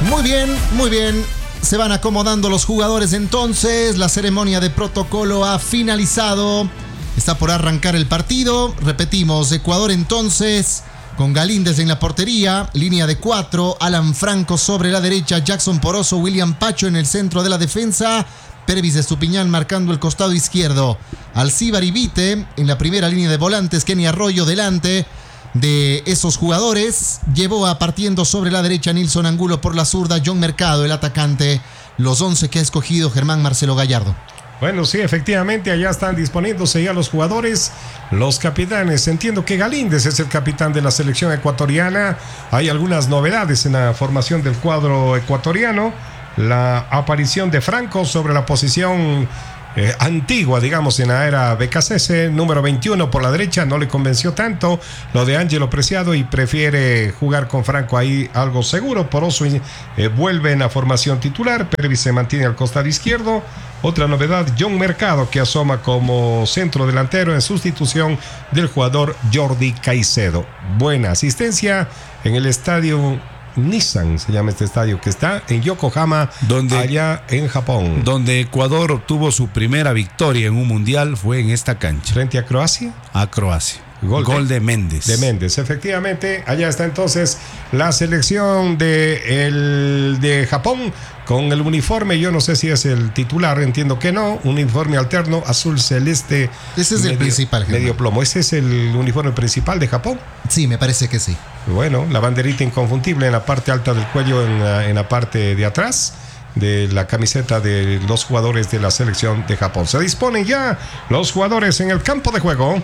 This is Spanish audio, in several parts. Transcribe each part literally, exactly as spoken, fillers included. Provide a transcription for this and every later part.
Muy bien, muy bien. Se van acomodando los jugadores entonces. La ceremonia de protocolo ha finalizado. Está por arrancar el partido. Repetimos, Ecuador entonces con Galíndez en la portería, línea de cuatro, Alan Franco sobre la derecha, Jackson Poroso, William Pacho en el centro de la defensa, Pervis Estupiñán marcando el costado izquierdo, Alcíbar y Vite en la primera línea de volantes, Kenny Arroyo delante de esos jugadores, Yeboa partiendo sobre la derecha, Nilson Angulo por la zurda, John Mercado el atacante, los once que ha escogido Germán Marcelo Gallardo. Bueno, sí, efectivamente, allá están disponiéndose ya los jugadores, los capitanes. Entiendo que Galíndez es el capitán de la selección ecuatoriana. Hay algunas novedades en la formación del cuadro ecuatoriano. La aparición de Franco sobre la posición eh, antigua, digamos, en la era B K C S, número veintiuno por la derecha, no le convenció tanto lo de Ángelo Preciado y prefiere jugar con Franco ahí, algo seguro. Poroso eh, vuelve en la formación titular, Pervis se mantiene al costado izquierdo. Otra novedad, John Mercado, que asoma como centro delantero en sustitución del jugador Jordi Caicedo. Buena asistencia en el estadio Nissan, se llama este estadio, que está en Yokohama, donde, allá en Japón. Donde Ecuador obtuvo su primera victoria en un mundial, fue en esta cancha. ¿Frente a Croacia? A Croacia. Gol, Gol de, de Méndez. De Méndez, efectivamente. Allá está entonces la selección de, el, de Japón con el uniforme. Yo no sé si es el titular, entiendo que no. Un uniforme alterno, azul celeste. Ese es medio, el principal. Medio Germán. Plomo. ¿Ese es el uniforme principal de Japón? Sí, me parece que sí. Bueno, la banderita inconfundible en la parte alta del cuello, en la, en la parte de atrás de la camiseta de los jugadores de la selección de Japón. Se disponen ya los jugadores en el campo de juego.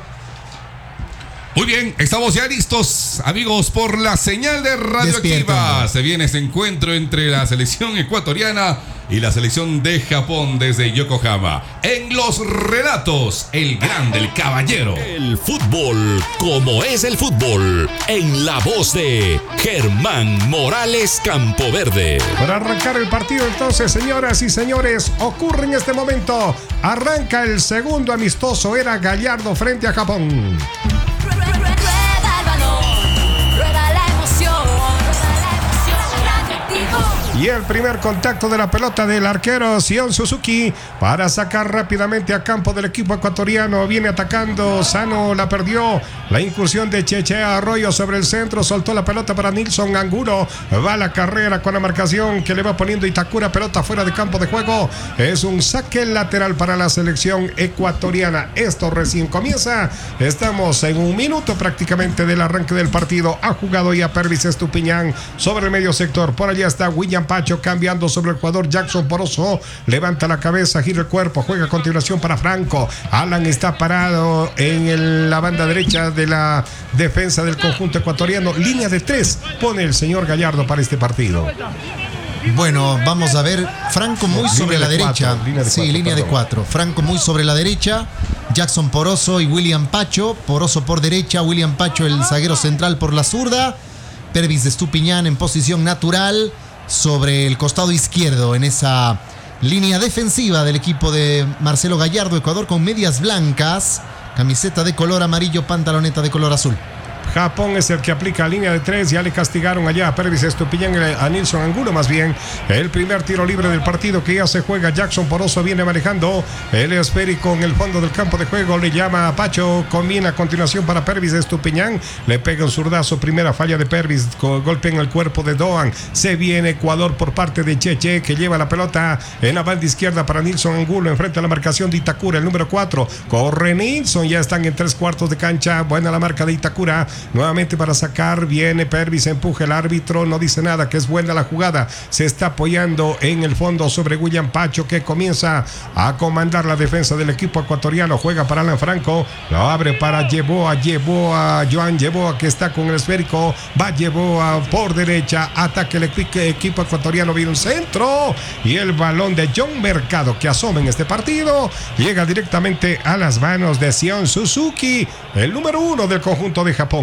Muy bien, estamos ya listos, amigos, por la señal de Radioactiva. Se viene ese encuentro entre la selección ecuatoriana y la selección de Japón desde Yokohama. En los relatos, el grande, el caballero. El fútbol, como es el fútbol, en la voz de Germán Morales Campoverde. Para arrancar el partido entonces, señoras y señores, ocurre en este momento. Arranca el segundo amistoso, era Gallardo frente a Japón. Y el primer contacto de la pelota del arquero Sion Suzuki para sacar rápidamente a campo del equipo ecuatoriano. Viene atacando, Sano la perdió. La incursión de Cheche Arroyo sobre el centro, soltó la pelota para Nilson Angulo. Va la carrera con la marcación que le va poniendo Itacura, pelota fuera de campo de juego. Es un saque lateral para la selección ecuatoriana. Esto recién comienza. Estamos en un minuto prácticamente del arranque del partido. Ha jugado ya Pervis Estupiñán sobre el medio sector. Por allá está William Pacho cambiando sobre el jugador Jackson Poroso. Levanta la cabeza, gira el cuerpo, juega a continuación para Franco. Alan está parado en el, la banda derecha de la defensa del conjunto ecuatoriano. Línea de tres pone el señor Gallardo para este partido. Bueno, vamos a ver. Franco muy sobre la derecha. Sí, línea de cuatro. Franco muy sobre la derecha. Jackson Poroso y William Pacho. Poroso por derecha, William Pacho el zaguero central por la zurda. Pervis Estupiñán en posición natural sobre el costado izquierdo en esa línea defensiva del equipo de Marcelo Gallardo. Ecuador con medias blancas, camiseta de color amarillo, pantaloneta de color azul. Japón es el que aplica línea de tres. Ya le castigaron allá a Pervis Estupiñán, a Nilson Angulo más bien. El primer tiro libre del partido que ya se juega. Jackson Poroso viene manejando el esférico en el fondo del campo de juego. Le llama a Pacho. Combina a continuación para Pervis Estupiñán. Le pega un zurdazo. Primera falla de Pervis. Golpe en el cuerpo de Doan. Se viene Ecuador por parte de Cheche, que lleva la pelota en la banda izquierda para Nilson Angulo. Enfrente a la marcación de Itacura, el número cuatro. Corre Nilson. Ya están en tres cuartos de cancha. Buena la marca de Itacura. Nuevamente para sacar, viene Pervis, empuja el árbitro, no dice nada, que es buena la jugada. Se está apoyando en el fondo sobre William Pacho, que comienza a comandar la defensa del equipo ecuatoriano. Juega para Alan Franco, lo abre para Yeboa, Yeboa, Joan Yeboa, que está con el esférico. Va Yeboa por derecha, ataque el equipo ecuatoriano, viene un centro y el balón de John Mercado, que asoma en este partido, llega directamente a las manos de Sion Suzuki, el número uno del conjunto de Japón.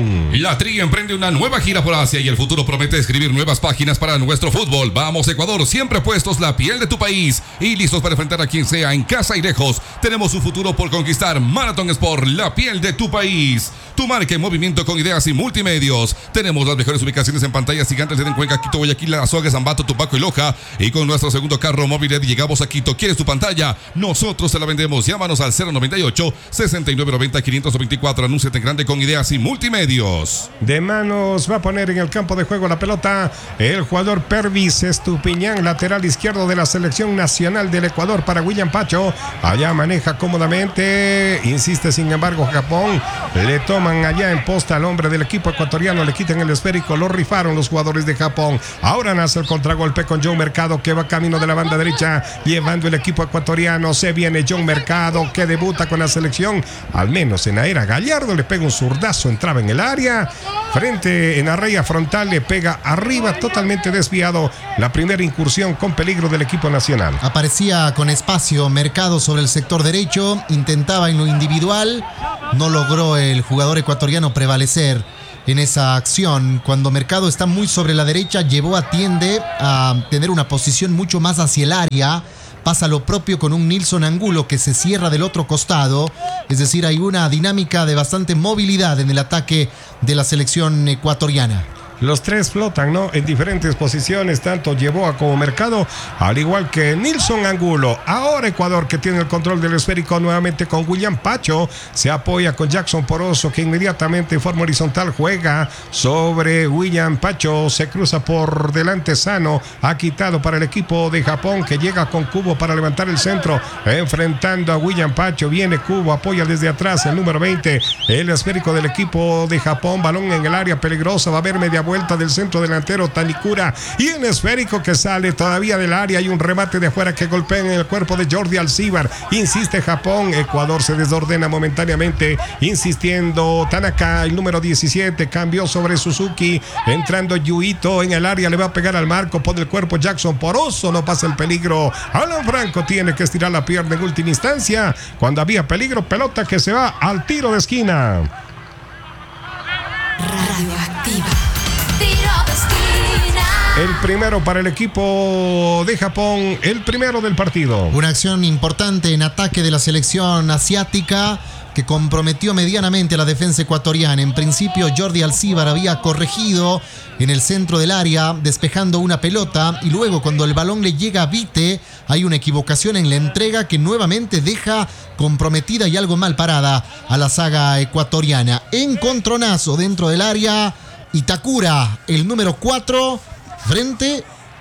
Japón. La Tri emprende una nueva gira por Asia y el futuro promete escribir nuevas páginas para nuestro fútbol. Vamos Ecuador, siempre puestos la piel de tu país y listos para enfrentar a quien sea en casa y lejos. Tenemos un futuro por conquistar. Marathon Sport, la piel de tu país. Tu marca en movimiento con ideas y multimedios. Tenemos las mejores ubicaciones en pantallas gigantes en Cuenca, Quito, Guayaquil, Azogues, Zambato, Tupaco y Loja. Y con nuestro segundo carro móvil llegamos a Quito. ¿Quieres tu pantalla? Nosotros te la vendemos. Llámanos al cero noventa y ocho, sesenta y nueve noventa, quinientos veinticuatro. Anúnciate en grande con ideas y multimedios. De manos va a poner en el campo de juego la pelota el jugador Pervis Estupiñán, lateral izquierdo de la selección nacional del Ecuador para William Pacho. Allá maneja cómodamente, insiste sin embargo Japón. Le toman allá en posta al hombre del equipo ecuatoriano, le quitan el esférico, lo rifaron los jugadores de Japón. Ahora nace el contragolpe con John Mercado, que va camino de la banda derecha, llevando el equipo ecuatoriano. Se viene John Mercado, que debuta con la selección, al menos en la era Gallardo. Le pega un zurdazo, entraba en el área, frente en la raya frontal, le pega arriba, totalmente desviado. La primera incursión con peligro del equipo nacional. Aparecía con espacio Mercado sobre el sector derecho, intentaba en lo individual, no logró el jugador ecuatoriano prevalecer en esa acción. Cuando Mercado está muy sobre la derecha, llevó a Tiende a tener una posición mucho más hacia el área. Pasa lo propio con un Nilson Angulo que se cierra del otro costado. Es decir, hay una dinámica de bastante movilidad en el ataque de la selección ecuatoriana. Los tres flotan, ¿no? En diferentes posiciones, tanto Yeboah como Mercado, al igual que Nilson Angulo. Ahora Ecuador, que tiene el control del esférico nuevamente con William Pacho. Se apoya con Jackson Poroso, que inmediatamente en forma horizontal juega sobre William Pacho. Se cruza por delante Sano. Ha quitado para el equipo de Japón, que llega con Cubo para levantar el centro. Enfrentando a William Pacho. Viene Cubo, apoya desde atrás el número veinte. El esférico del equipo de Japón. Balón en el área peligrosa. Va a haber media vuelta del centro delantero Tanikura, y en esférico que sale todavía del área. Hay un remate de afuera que golpea en el cuerpo de Jordi Alcibar. Insiste Japón. Ecuador se desordena momentáneamente, insistiendo Tanaka, el número diecisiete, cambió sobre Suzuki, entrando Yuito en el área, le va a pegar al marco, pone el cuerpo Jackson Poroso, no pasa el peligro. Alan Franco tiene que estirar la pierna en última instancia cuando había peligro. Pelota que se va al tiro de esquina. Radioactiva. Tiro de esquina. El primero para el equipo de Japón, el primero del partido. Una acción importante en ataque de la selección asiática que comprometió medianamente a la defensa ecuatoriana. En principio Jordi Alcibar había corregido en el centro del área, despejando una pelota, y luego cuando el balón le llega a Vite, hay una equivocación en la entrega que nuevamente deja comprometida y algo mal parada a la saga ecuatoriana. Encontronazo dentro del área, Itakura, el número cuatro, frente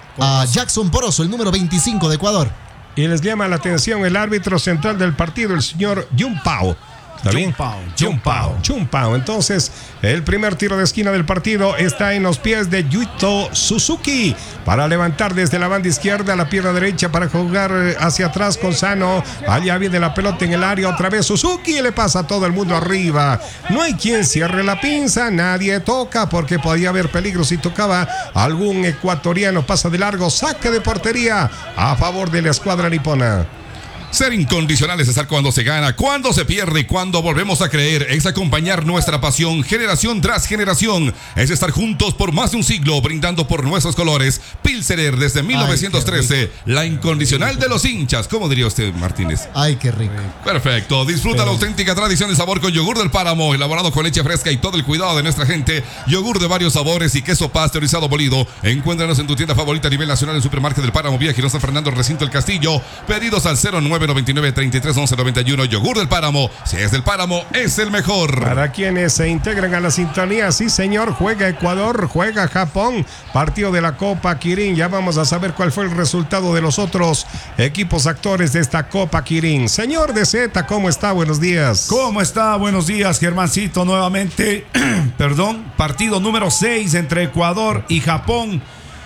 a Jackson Poroso, el número veinticinco de Ecuador. Y les llama la atención el árbitro central del partido, el señor Jun Pao. ¿Está bien? Jun Pao. Jun Pao. Entonces, el primer tiro de esquina del partido está en los pies de Yuito Suzuki para levantar desde la banda izquierda la pierna derecha para jugar hacia atrás con Sano. Allá viene la pelota en el área, otra vez Suzuki, y le pasa a todo el mundo arriba. No hay quien cierre la pinza, nadie toca porque podía haber peligro si tocaba algún ecuatoriano. Pasa de largo, saque de portería a favor de la escuadra nipona. Ser incondicional es estar cuando se gana, cuando se pierde y cuando volvemos a creer. Es acompañar nuestra pasión generación tras generación. Es estar juntos por más de un siglo, brindando por nuestros colores. Pilsener desde mil novecientos trece. Ay, la incondicional de los hinchas. ¿Cómo diría usted, Martínez? Ay, qué rico. Perfecto. Disfruta sí. La auténtica tradición de sabor con yogur del Páramo, elaborado con leche fresca y todo el cuidado de nuestra gente. Yogur de varios sabores y queso pasteurizado molido. Encuéntranos en tu tienda favorita a nivel nacional en Supermarket del Páramo, Vía Girón San Fernando, Recinto El Castillo. Pedidos al cero nueve noventa y nueve, treinta y tres, once, noventa y uno. Yogur del Páramo. Si es del Páramo, es el mejor. Para quienes se integran a la sintonía, sí señor, juega Ecuador, juega Japón, partido de la Copa Kirin. Ya vamos a saber cuál fue el resultado de los otros equipos actores de esta Copa Kirin. Señor de Z, ¿cómo está? Buenos días. ¿Cómo está? Buenos días, Germancito, nuevamente. Perdón, partido número seis entre Ecuador y Japón.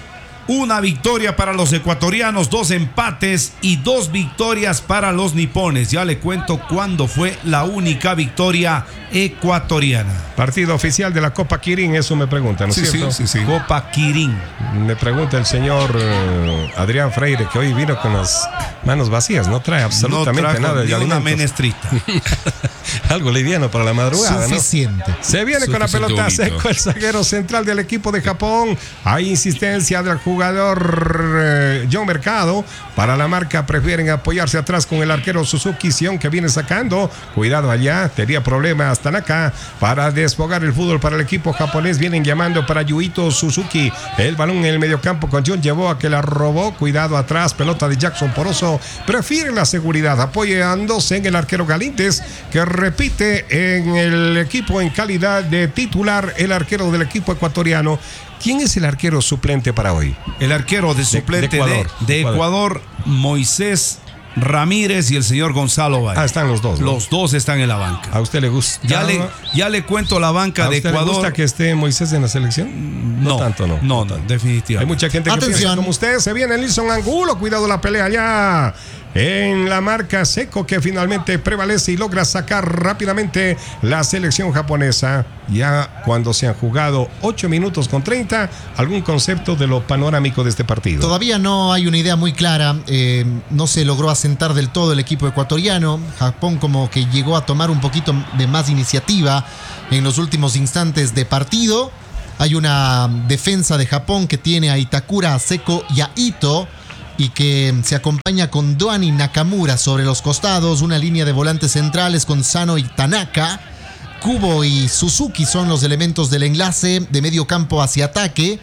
Una victoria para los ecuatorianos, dos empates y dos victorias para los nipones. Ya le cuento cuándo fue la única victoria ecuatoriana. Partido oficial de la Copa Kirin, eso me pregunta, ¿no es sí, cierto? Sí, sí, sí. Copa Kirin. Me pregunta el señor uh, Adrián Freire, que hoy vino con las manos vacías, no trae absolutamente no trajo nada de ni alimentos. una menestrita. Algo liviano para la madrugada, Suficiente. ¿no? Se viene con la pelota bonito. seco el zaguero central del equipo de Japón. Hay insistencia del jugador eh, John Mercado. Para la marca prefieren apoyarse atrás con el arquero Suzuki Sion, que viene sacando. Cuidado allá, tenía problemas Tanaka para desfogar el fútbol para el equipo japonés. Vienen llamando para Yuito Suzuki. El balón en el mediocampo con John Yeboah, que la robó. Cuidado atrás, pelota de Jackson Poroso. Prefiere la seguridad, apoyándose en el arquero Galíndez, que repite en el equipo en calidad de titular, el arquero del equipo ecuatoriano. ¿Quién es el arquero suplente para hoy? El arquero de suplente de, de Ecuador. de Ecuador, Ecuador, Moisés Ramírez y el señor Gonzalo Valle. Ah, están los dos, ¿no? Los dos están en la banca. ¿A usted le gusta? Ya le, ya le cuento la banca ¿A de usted Ecuador. le gusta que esté Moisés en la selección? No, No tanto, no. No, no, definitivamente. Hay mucha gente que Atención. piensa como usted. Se viene Nilson Angulo. Cuidado la pelea allá. En la marca Seco, que finalmente prevalece y logra sacar rápidamente la selección japonesa. Ya cuando se han jugado ocho minutos con treinta, algún concepto de lo panorámico de este partido. Todavía no hay una idea muy clara. Eh, no se logró asentar del todo el equipo ecuatoriano. Japón como que llegó a tomar un poquito de más iniciativa en los últimos instantes de partido. Hay una defensa de Japón que tiene a Itakura, a Seko y a Ito, y que se acompaña con Doan y Nakamura sobre los costados. Una línea de volantes centrales con Sano y Tanaka. Kubo y Suzuki son los elementos del enlace de medio campo hacia ataque,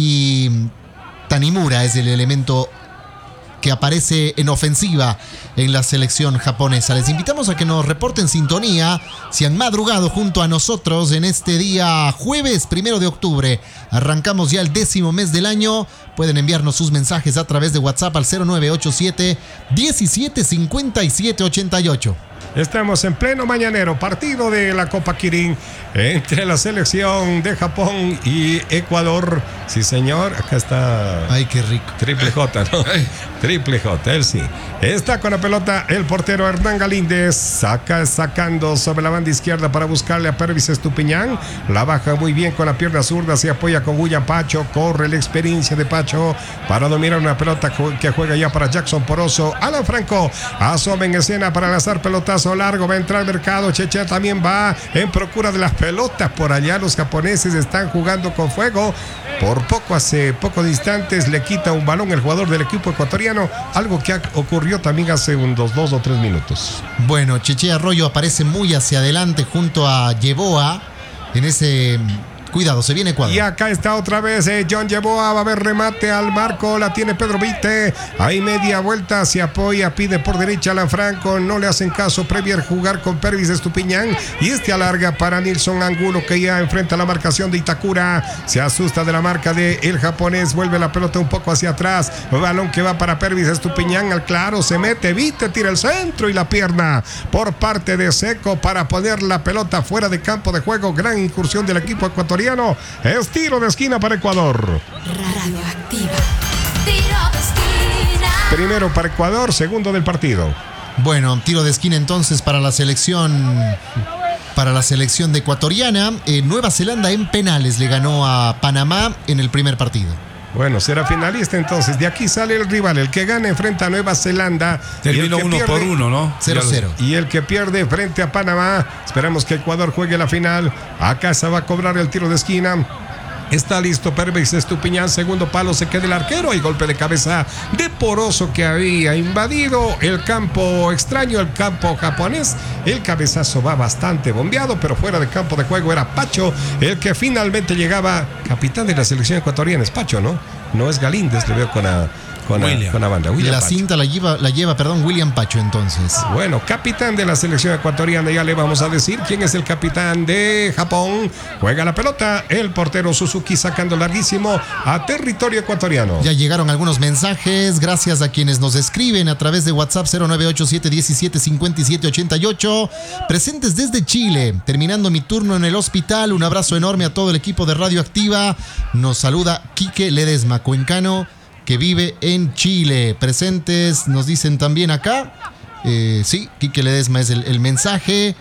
y Tanimura es el elemento que aparece en ofensiva en la selección japonesa. Les invitamos a que nos reporten sintonía si han madrugado junto a nosotros en este día jueves primero de octubre. Arrancamos ya el décimo mes del año. Pueden enviarnos sus mensajes a través de WhatsApp al cero nueve ocho siete, diecisiete, cincuenta y siete, ochenta y ocho. Estamos en pleno mañanero, partido de la Copa Kirin entre la selección de Japón y Ecuador. Sí, señor, acá está. Ay, qué rico. Triple J, ¿no? Triple J, él sí. Está con la pelota el portero Hernán Galíndez. Saca, sacando sobre la banda izquierda para buscarle a Pervis Estupiñán. La baja muy bien con la pierna zurda, se apoya con William Pacho. Corre la experiencia de Pacho para dominar una pelota que juega ya para Jackson Poroso. Alan Franco asoma en escena para lanzar pelotazo largo. Va a entrar al mercado. Cheche también va en procura de las pelotas por allá. Los japoneses están jugando con fuego. Por poco, hace pocos instantes le quita un balón el jugador del equipo ecuatoriano, algo que ocurrió también hace unos dos o tres minutos. Bueno, Cheche Arroyo aparece muy hacia adelante junto a Yeboah en ese... Cuidado, se viene Ecuador. Y acá está otra vez eh, John Yeboah. Va a haber remate al marco. La tiene Pedro Vite. Hay media vuelta. Se apoya. Pide por derecha a Alan Franco. No le hacen caso. Previer jugar con Pervis Estupiñán. Y este alarga para Nilson Angulo, que ya enfrenta la marcación de Itakura. Se asusta de la marca de el japonés. Vuelve la pelota un poco hacia atrás. Balón que va para Pervis Estupiñán. Al claro se mete. Vite tira el centro y la pierna por parte de Seco para poner la pelota fuera de campo de juego. Gran incursión del equipo ecuatoriano. Es tiro de esquina para Ecuador. Radioactiva. Tiro de esquina. Primero para Ecuador, segundo del partido. Bueno, tiro de esquina entonces para la selección para la selección de ecuatoriana. Eh, Nueva Zelanda en penales le ganó a Panamá en el primer partido. Bueno, será finalista entonces. De aquí sale el rival. El que gane enfrenta a Nueva Zelanda. Terminó uno pierde, por uno, ¿no? cero cero. Y el que pierde frente a Panamá. Esperamos que Ecuador juegue la final. Acá se va a cobrar el tiro de esquina. Está listo Pervis Estupiñán, segundo palo, se queda el arquero. Y golpe de cabeza de Poroso, que había invadido el campo extraño, el campo japonés. El cabezazo va bastante bombeado, pero fuera de campo de juego era Pacho el que finalmente llegaba. Capitán de la selección ecuatoriana es Pacho, ¿no? No es Galíndez, le veo con la, con la, con la banda. William la Pacho. cinta la lleva, la lleva, perdón, William Pacho entonces. Bueno, capitán de la selección ecuatoriana, ya le vamos a decir quién es el capitán de Japón. Juega la pelota, el portero Suzuki sacando larguísimo a territorio ecuatoriano. Ya llegaron algunos mensajes, gracias a quienes nos escriben a través de WhatsApp cero nueve ocho siete, diecisiete, cincuenta y siete, ochenta y ocho. Presentes desde Chile, terminando mi turno en el hospital. Un abrazo enorme a todo el equipo de Radioactiva. Nos saluda Quique Ledesma, cuencano, que vive en Chile. Presentes, nos dicen también acá. Eh, sí, Quique Ledesma es el, el mensaje.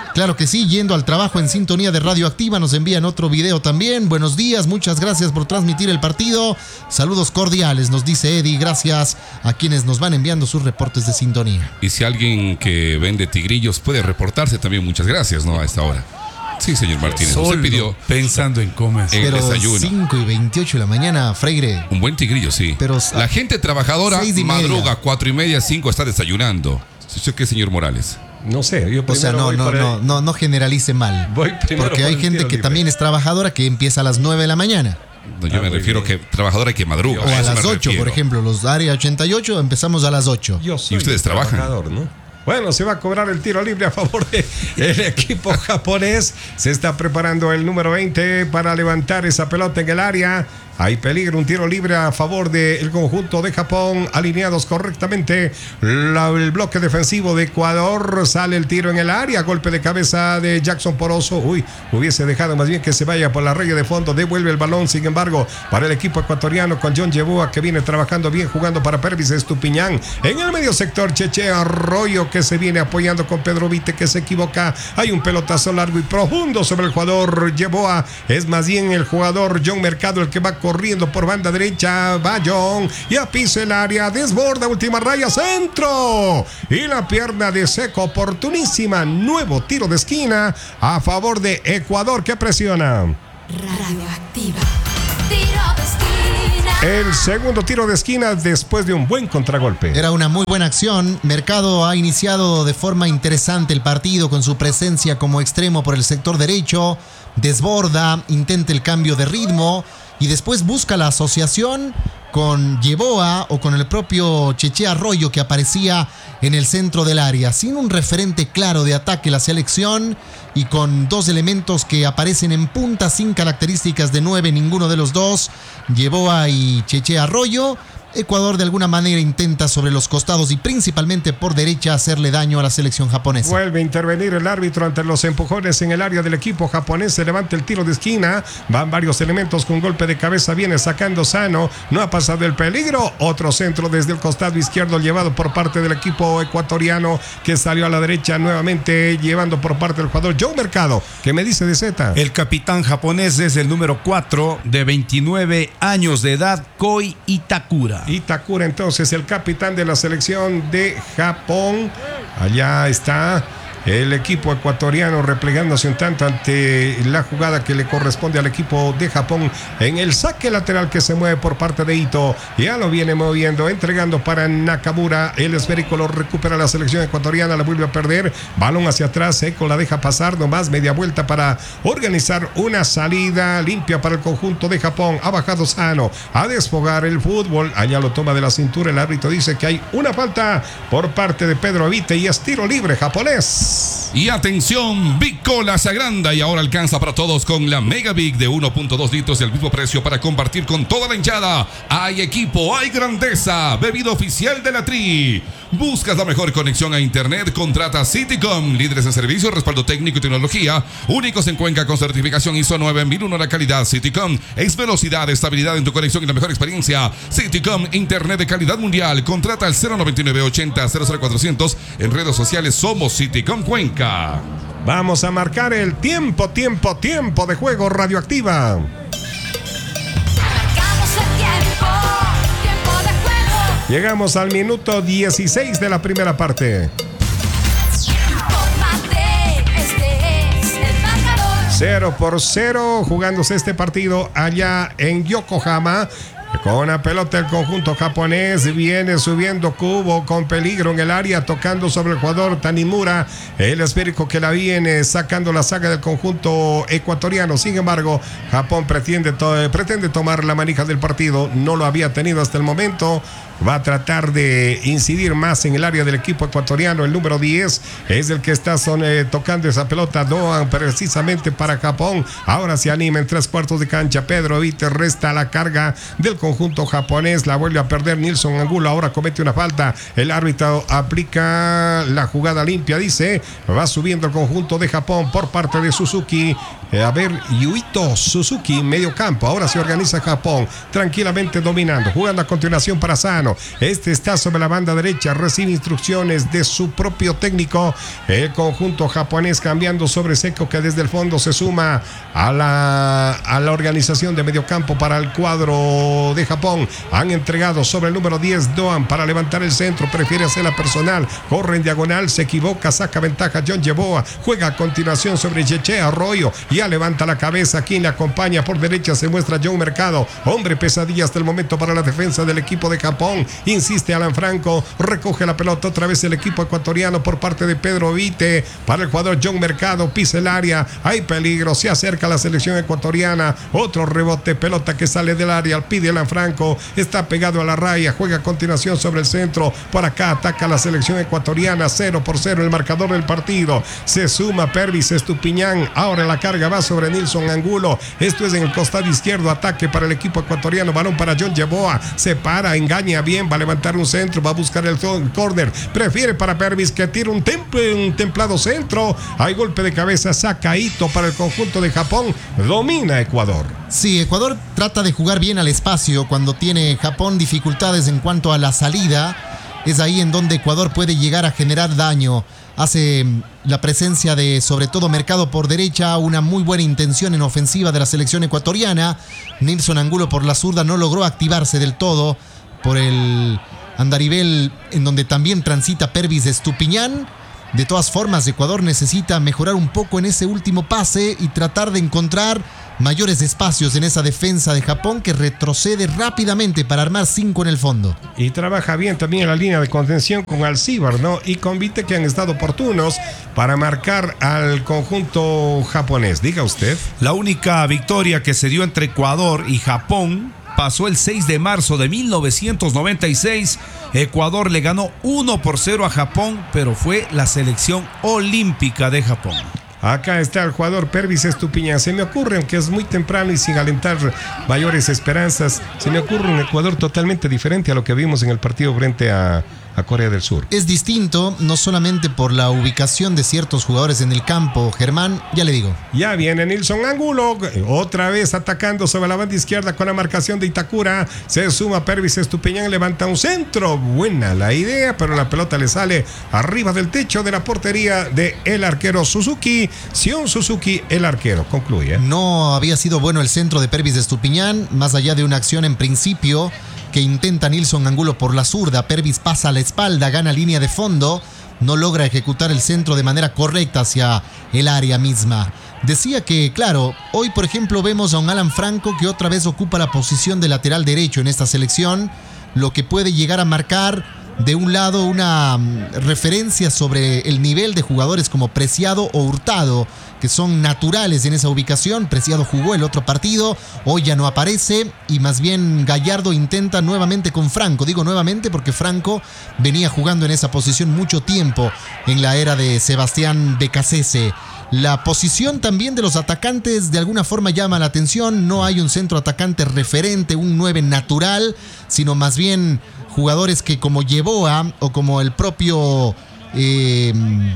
Claro que sí, yendo al trabajo en sintonía de Radioactiva, nos envían otro video también. Buenos días, muchas gracias por transmitir el partido. Saludos cordiales, nos dice Eddie, gracias a quienes nos van enviando sus reportes de sintonía. Y si alguien que vende tigrillos puede reportarse también, muchas gracias, ¿no? A esta hora. Sí, señor Martínez, Solo usted pidió pensando en comer. en el Pero desayuno. cinco y veintiocho de la mañana, Freire. Un buen tigrillo, sí. Pero la gente trabajadora seis y madruga, media. cuatro y media, cinco está desayunando. ¿Usted qué, señor Morales? No sé, yo O sea, primero no, voy no, por el- no, no, no generalice mal. Voy primero Porque por hay el gente tiro que libre. también es trabajadora que empieza a las nueve de la mañana. No, yo Ah, me muy refiero bien. que trabajadora que madruga. O a eso las me ocho, por refiero. ejemplo. Los área ochenta y ocho empezamos a las ocho. Yo soy ¿Y ustedes un trabajan? trabajador, ¿no? Bueno, se va a cobrar el tiro libre a favor del equipo japonés. Se está preparando el número veinte para levantar esa pelota en el área. Hay peligro, un tiro libre a favor del conjunto de Japón, alineados correctamente. La, el bloque defensivo de Ecuador, sale el tiro en el área, golpe de cabeza de Jackson Poroso. Uy, hubiese dejado más bien que se vaya por la raya de fondo, devuelve el balón, sin embargo, para el equipo ecuatoriano con John Yeboah, que viene trabajando bien, jugando para Pervis Estupiñán. En el medio sector, Cheche Arroyo, que se viene apoyando con Pedro Vite, que se equivoca. Hay un pelotazo largo y profundo sobre el jugador Yeboah. Es más bien el jugador John Mercado el que va corriendo por banda derecha. Va John y a piso el área, desborda, última raya, centro. Y la pierna de Seco, oportunísima. Nuevo tiro de esquina a favor de Ecuador, que presiona. Radioactiva. Tiro de esquina. El segundo tiro de esquina después de un buen contragolpe. Era una muy buena acción. Mercado ha iniciado de forma interesante el partido con su presencia como extremo por el sector derecho. Desborda, intenta el cambio de ritmo y después busca la asociación con Yeboah o con el propio Cheche Arroyo, que aparecía en el centro del área. Sin un referente claro de ataque la selección y con dos elementos que aparecen en punta sin características de nueve, ninguno de los dos, Yeboah y Cheche Arroyo. Ecuador de alguna manera intenta sobre los costados y principalmente por derecha hacerle daño a la selección japonesa. Vuelve a intervenir el árbitro ante los empujones en el área del equipo japonés. Se levanta el tiro de esquina. Van varios elementos con golpe de cabeza. Viene sacando Sano. No ha pasado el peligro. Otro centro desde el costado izquierdo llevado por parte del equipo ecuatoriano, que salió a la derecha nuevamente llevando por parte del jugador Joe Mercado. ¿Qué me dice de Z? El capitán japonés es el número cuatro de veintinueve años de edad, Koi Itakura. Itakura, entonces, el capitán de la selección de Japón. Allá está el equipo ecuatoriano replegándose un tanto ante la jugada que le corresponde al equipo de Japón en el saque lateral que se mueve por parte de Ito. Ya lo viene moviendo, entregando para Nakamura. El esférico lo recupera la selección ecuatoriana, la vuelve a perder. Balón hacia atrás, Seco la deja pasar, nomás media vuelta para organizar una salida limpia para el conjunto de Japón. Ha bajado Sano a desfogar el fútbol. Allá lo toma de la cintura. El árbitro dice que hay una falta por parte de Pedro Avite y es tiro libre japonés. Y atención, Big Cola se agranda y ahora alcanza para todos con la Mega Big de uno punto dos litros y al mismo precio para compartir con toda la hinchada. Hay equipo, hay grandeza, bebida oficial de la Tri. ¿Buscas la mejor conexión a internet? Contrata Citycom, líderes en servicio, respaldo técnico y tecnología, únicos en Cuenca con certificación I S O nueve mil uno. La calidad Citycom es velocidad, estabilidad en tu conexión y la mejor experiencia. Citycom, internet de calidad mundial. Contrata al cero noventa y nueve ochenta cero cero cuatrocientos. En redes sociales somos Citycom Cuenca. Vamos a marcar el tiempo, tiempo, tiempo de juego. Radioactiva. Marcamos el tiempo. Tiempo de juego. Llegamos al minuto dieciséis de la primera parte. Infórmate. Este es el marcador. cero por cero jugándose este partido allá en Yokohama. Con la pelota el conjunto japonés viene subiendo Kubo con peligro en el área, tocando sobre el jugador Tanimura, el esférico que la viene sacando la saga del conjunto ecuatoriano. Sin embargo, Japón pretende, to- pretende tomar la manija del partido, no lo había tenido hasta el momento. Va a tratar de incidir más en el área del equipo ecuatoriano. El número diez es el que está son, eh, tocando esa pelota. Doan precisamente para Japón. Ahora se anima en tres cuartos de cancha. Pedro Vite resta la carga del conjunto japonés. La vuelve a perder Nilson Angulo. Ahora comete una falta. El árbitro aplica la jugada limpia. Dice, va subiendo el conjunto de Japón por parte de Suzuki. Eh, a ver, Yuito Suzuki, medio campo. Ahora se organiza Japón. Tranquilamente dominando. Jugando a continuación para Sano. ecuatoriano. Este está sobre la banda derecha, recibe instrucciones de su propio técnico. El conjunto japonés cambiando sobre Seco, que desde el fondo se suma a la, a la organización de mediocampo para el cuadro de Japón. Han entregado sobre el número diez Doan para levantar el centro, prefiere hacer la personal, corre en diagonal, se equivoca, saca ventaja John Yeboah, juega a continuación sobre Cheche Arroyo, ya levanta la cabeza, quien le acompaña por derecha se muestra John Mercado, hombre pesadilla hasta el momento para la defensa del equipo de Japón, insiste Alan Franco, recoge la pelota otra vez el equipo ecuatoriano por parte de Pedro Vite, para el jugador John Mercado, pisa el área, hay peligro, se acerca la selección ecuatoriana, otro rebote, pelota que sale del área, pide Alan Franco, está pegado a la raya, juega a continuación sobre el centro, por acá ataca la selección ecuatoriana, cero por cero el marcador del partido, se suma Pervis Estupiñán, ahora la carga va sobre Nilson Angulo, esto es en el costado izquierdo, ataque para el equipo ecuatoriano, balón para John Yeboah, se para, engaña bien, va a levantar un centro, va a buscar el córner, prefiere para Pervis que tira un, temple, un templado centro, hay golpe de cabeza, saca Ito para el conjunto de Japón, domina Ecuador. Sí, Ecuador trata de jugar bien al espacio cuando tiene Japón dificultades en cuanto a la salida. Es ahí en donde Ecuador puede llegar a generar daño. Hace la presencia de, sobre todo, Mercado por derecha, una muy buena intención en ofensiva de la selección ecuatoriana. Nilson Angulo por la zurda no logró activarse del todo por el andarivel en donde también transita Pervis Estupiñán. De todas formas, Ecuador necesita mejorar un poco en ese último pase y tratar de encontrar mayores espacios en esa defensa de Japón, que retrocede rápidamente para armar cinco en el fondo. Y trabaja bien también en la línea de contención con Alcíbar, ¿no? Y con Vite, que han estado oportunos para marcar al conjunto japonés. Diga usted. La única victoria que se dio entre Ecuador y Japón pasó el seis de marzo de mil novecientos noventa y seis. Ecuador le ganó uno por cero a Japón, pero fue la selección olímpica de Japón. Acá está el jugador Pervis Estupiñán. Se me ocurre, aunque es muy temprano y sin alentar mayores esperanzas, se me ocurre un Ecuador totalmente diferente a lo que vimos en el partido frente a, a Corea del Sur. Es distinto, no solamente por la ubicación de ciertos jugadores en el campo, Germán, ya le digo. Ya viene Nilson Angulo, otra vez atacando sobre la banda izquierda con la marcación de Itakura. Se suma Pervis Estupiñán, levanta un centro. Buena la idea, pero la pelota le sale arriba del techo de la portería de el arquero Suzuki. Sion Suzuki, el arquero, concluye. No había sido bueno el centro de Pervis Estupiñán, más allá de una acción en principio que intenta Nilson Angulo por la zurda. Pervis pasa a la espalda, gana línea de fondo, no logra ejecutar el centro de manera correcta hacia el área misma. Decía que, claro, hoy por ejemplo vemos a un Alan Franco que otra vez ocupa la posición de lateral derecho en esta selección, lo que puede llegar a marcar de un lado una referencia sobre el nivel de jugadores como Preciado o Hurtado, que son naturales en esa ubicación. Preciado jugó el otro partido, hoy ya no aparece, y más bien Gallardo intenta nuevamente con Franco. Digo nuevamente porque Franco venía jugando en esa posición mucho tiempo en la era de Sebastián Becasese. La posición también de los atacantes de alguna forma llama la atención. No hay un centro atacante referente, un nueve natural, sino más bien jugadores que como Yeboah o como el propio eh,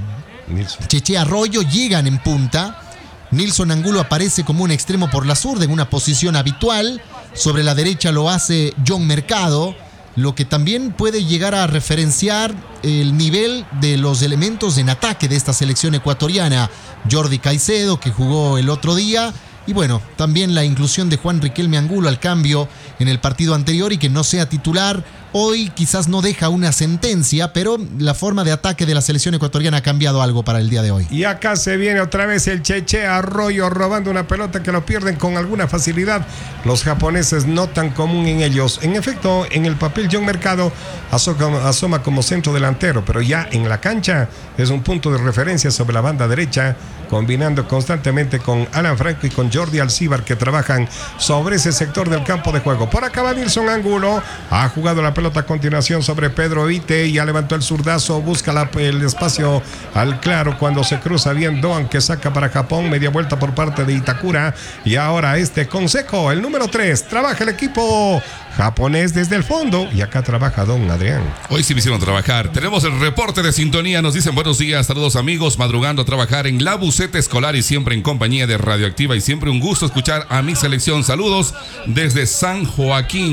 Cheche Arroyo llegan en punta. Nilson Angulo aparece como un extremo por la zurda en una posición habitual. Sobre la derecha lo hace John Mercado, lo que también puede llegar a referenciar el nivel de los elementos en ataque de esta selección ecuatoriana. Jordi Caicedo, que jugó el otro día, y bueno, también la inclusión de Juan Riquelme Angulo al cambio en el partido anterior, y que no sea titular hoy quizás no deja una sentencia, pero la forma de ataque de la selección ecuatoriana ha cambiado algo para el día de hoy. Y acá se viene otra vez el Cheche Arroyo robando una pelota que lo pierden con alguna facilidad los japoneses, no tan común en ellos. En efecto, en el papel John Mercado asoma, asoma como centro delantero, pero ya en la cancha es un punto de referencia sobre la banda derecha, combinando constantemente con Alan Franco y con Jordi Alcíbar, que trabajan sobre ese sector del campo de juego. Por acá va Nilson Angulo, ha jugado la pelota a continuación sobre Pedro Vite, ya levantó el zurdazo, busca la, el espacio al claro cuando se cruza bien Doan, que saca para Japón, media vuelta por parte de Itakura, y ahora este Consejo, el número tres, trabaja el equipo japonés desde el fondo, y acá trabaja don Adrián. Hoy sí me hicieron trabajar. Tenemos el reporte de sintonía, nos dicen buenos días, saludos amigos, madrugando a trabajar en la buseta escolar y siempre en compañía de Radioactiva, y siempre un gusto escuchar a mi selección. Saludos desde San Joaquín.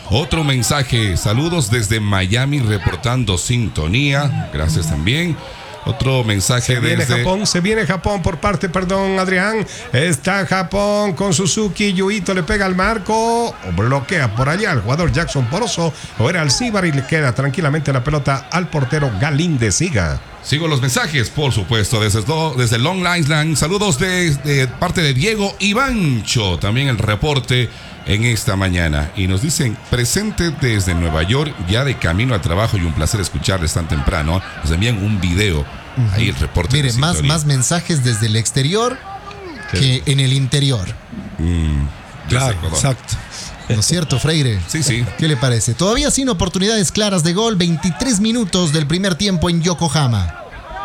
Otro mensaje, saludos desde Miami reportando sintonía. Gracias también. Otro mensaje se viene desde... Japón, se viene Japón por parte, perdón, Adrián. Está Japón con Suzuki. Yuito le pega al marco. Bloquea por allá el jugador Jackson Poroso. O era Alcíbar y le queda tranquilamente la pelota al portero Galíndez. Siga. Sigo los mensajes, por supuesto, desde, desde Long Island. Saludos de, de parte de Diego Ivancho. También el reporte en esta mañana. Y nos dicen, presente desde Nueva York, ya de camino al trabajo y un placer escucharles tan temprano. Nos envían un video. Uh-huh. Ahí el reporte. Mire, más, más mensajes desde el exterior sí. que en el interior. Mm, claro, exacto. ¿No es cierto, Freire? Sí, sí. ¿Qué le parece? Todavía sin oportunidades claras de gol, veintitrés minutos del primer tiempo en Yokohama.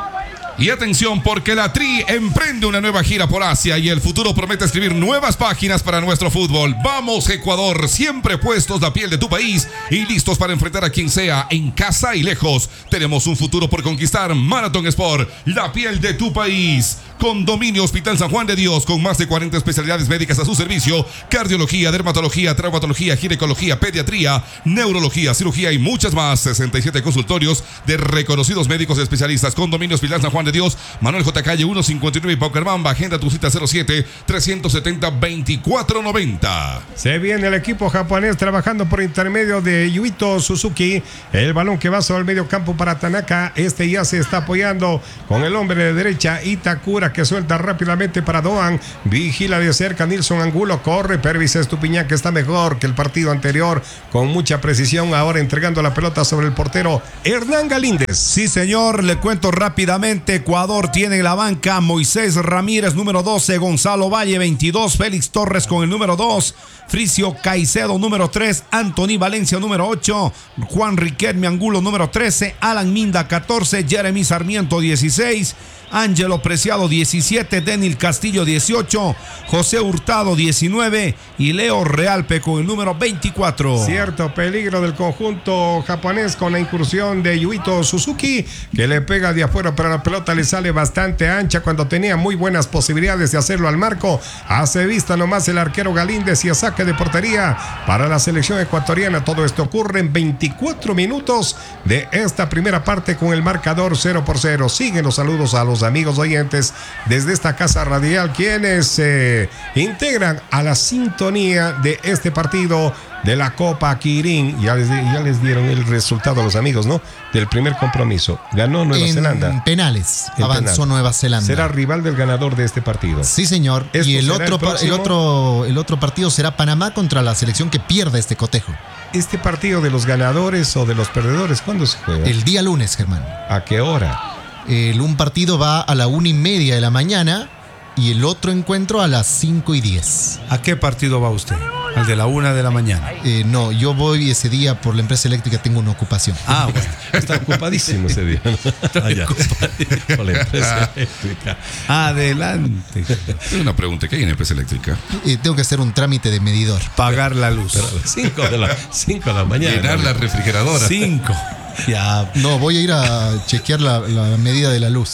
Y atención, porque la Tri emprende una nueva gira por Asia y el futuro promete escribir nuevas páginas para nuestro fútbol. Vamos, Ecuador, siempre puestos la piel de tu país y listos para enfrentar a quien sea, en casa y lejos. Tenemos un futuro por conquistar. Marathon Sport, la piel de tu país. Condominio Hospital San Juan de Dios, con más de cuarenta especialidades médicas a su servicio: cardiología, dermatología, traumatología, ginecología, pediatría, neurología, cirugía y muchas más. sesenta y siete consultorios de reconocidos médicos especialistas. Condominio Hospital San Juan de Dios, Manuel J. Calle ciento cincuenta y nueve, Paucarmamba. Agenda tu cita cero siete, trescientos setenta, veinticuatro noventa. Se viene el equipo japonés trabajando por intermedio de Yuito Suzuki. El balón que va sobre el medio campo para Tanaka. Este ya se está apoyando con el hombre de derecha, Itakura, que suelta rápidamente para Doan. Vigila de cerca Nilson Angulo. Corre Pervis Estupiñán, que está mejor que el partido anterior, con mucha precisión. Ahora entregando la pelota sobre el portero Hernán Galíndez. Sí, señor, le cuento rápidamente. Ecuador tiene en la banca Moisés Ramírez, número doce, Gonzalo Valle, veintidós, Félix Torres con el número dos, Fricio Caicedo, número tres, Anthony Valencia, número ocho, Juan Riquelme Angulo, número trece, Alan Minda, catorce, Jeremy Sarmiento, dieciséis, Ángelo Preciado, diecisiete, Denil Castillo, dieciocho, José Hurtado, diecinueve y Leo Realpe con el número veinticuatro. Cierto peligro del conjunto japonés con la incursión de Yuito Suzuki, que le pega de afuera, pero la pelota le sale bastante ancha cuando tenía muy buenas posibilidades de hacerlo al marco. Hace vista nomás el arquero Galíndez y a saque de portería para la selección ecuatoriana. Todo esto ocurre en veinticuatro minutos de esta primera parte con el marcador cero por cero. Siguen los saludos a los amigos oyentes desde esta casa radial, quienes se eh, integran a la sintonía de este partido de la Copa Kirin. Ya les, ya les dieron el resultado a los amigos, ¿no? Del primer compromiso. Ganó Nueva en Zelanda. Penales. En avanzó penal. Nueva Zelanda. Será rival del ganador de este partido. Sí, señor. Y el otro, el, el, otro, el otro partido será Panamá contra la selección que pierde este cotejo. ¿Este partido de los ganadores o de los perdedores, cuándo se juega? El día lunes, Germán. ¿A qué hora? El, un partido va a la una y media de la mañana y el otro encuentro a las cinco y diez. ¿A qué partido va usted? Al de la una de la mañana. Eh, no, yo voy ese día por la empresa eléctrica, tengo una ocupación. Ah, bueno. Está ocupadísimo ese día. Allá. Por la empresa eléctrica. Adelante. Tengo una pregunta, ¿qué hay en la empresa eléctrica? Eh, tengo que hacer un trámite de medidor. Pagar la luz. cinco de la, cinco de la mañana. Llenar la refrigeradora. cinco. Ya. No, voy a ir a chequear la, la medida de la luz.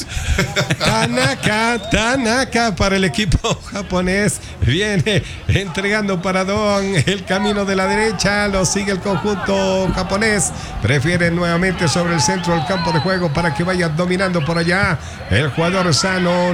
Tanaka, Tanaka para el equipo japonés. Viene entregando para Don el camino de la derecha. Lo sigue el conjunto japonés. Prefiere nuevamente sobre el centro del campo de juego para que vaya dominando por allá. El jugador Sano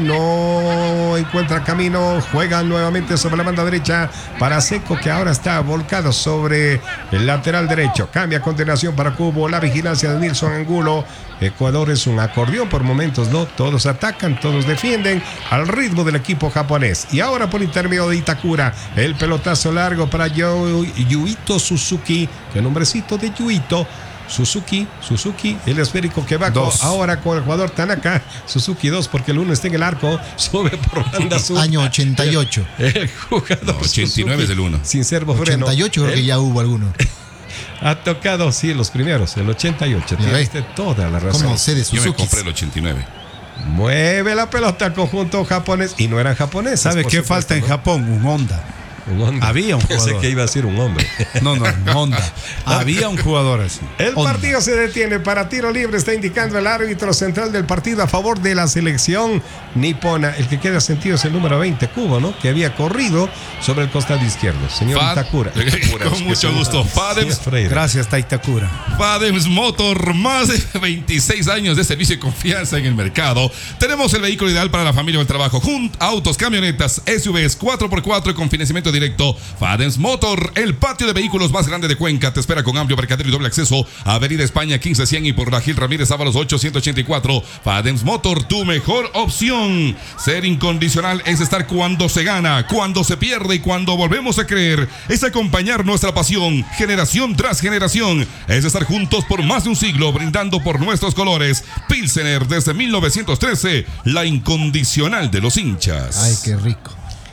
no encuentra camino. Juega nuevamente sobre la banda derecha para Seco, que ahora está volcado sobre el lateral derecho. Cambia a continuación para Cubo. La vigilancia de Nilson Angulo. Ecuador es un acordeón por momentos, ¿no? Todos atacan, todos defienden al ritmo del equipo japonés. Y ahora por intermedio de Itakura, el pelotazo largo para Yu, Yuito Suzuki, el nombrecito de Yuito Suzuki, Suzuki, el esférico que va dos. Ahora con el jugador Tanaka. Suzuki dos, porque el uno está en el arco, sube por banda sur. Año ochenta y ocho. El, el jugador No, ochenta y nueve Suzuki, es el uno. sin servo freno. ochenta y ocho creo que ya hubo alguno. Ha tocado, sí, los primeros, el ochenta y ocho. Tiene usted toda la razón. ¿Cómo sé de Yo me Suzuki? compré el ochenta y nueve. Mueve la pelota al conjunto japonés. Y no eran japoneses. ¿Sabe por qué supuesto, falta en ¿no? Japón? Un Honda. Un Honda. Había un jugador. Pensé que iba a ser un hombre. No, no, Honda. Había un jugador así. El Honda. partido se detiene para tiro libre. Está indicando el árbitro central del partido a favor de la selección nipona. El que queda sentido es el número veinte, Cubo, ¿no? Que había corrido sobre el costado izquierdo. Señor Fad- Itakura. Con mucho gusto. Fadems, Gracias, Taitakura. Fadems Motor, más de veintiséis años de servicio y confianza en el mercado. Tenemos el vehículo ideal para la familia o el trabajo. Junt, autos, camionetas, S U Vs, cuatro por cuatro con financiamiento directo. Fadems Motor, el patio de vehículos más grande de Cuenca. Te espera con amplio mercadero y doble acceso. Avenida España quince cien y por la Gil Ramírez Ábalos ocho ciento ochenta y cuatro. Fadems Motor, tu mejor opción. Ser incondicional es estar cuando se gana, cuando se pierde y cuando volvemos a creer. Es acompañar nuestra pasión, generación tras generación. Es estar juntos por más de un siglo, brindando por nuestros colores. Pilsener desde mil novecientos trece, la incondicional de los hinchas. Ay, qué rico.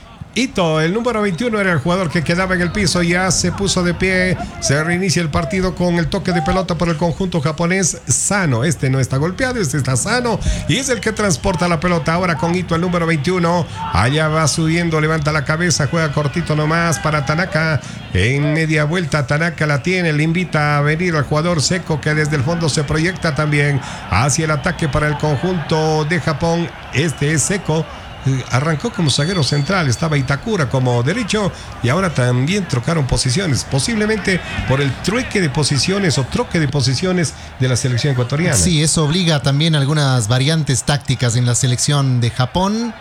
Ito, el número veintiuno, era el jugador que quedaba en el piso. Ya se puso de pie. Se reinicia el partido con el toque de pelota por el conjunto japonés. Sano, este no está golpeado, este está sano y es el que transporta la pelota. Ahora con Ito, el número veintiuno. Allá va subiendo, levanta la cabeza, juega cortito nomás para Tanaka. En media vuelta Tanaka la tiene, le invita a venir al jugador Seco, que desde el fondo se proyecta también hacia el ataque para el conjunto de Japón. Este es Seco. Arrancó como zaguero central, estaba Itakura como derecho y ahora también trocaron posiciones, posiblemente por el trueque de posiciones o troque de posiciones de la selección ecuatoriana. Sí, eso obliga también a algunas variantes tácticas en la selección de Japón,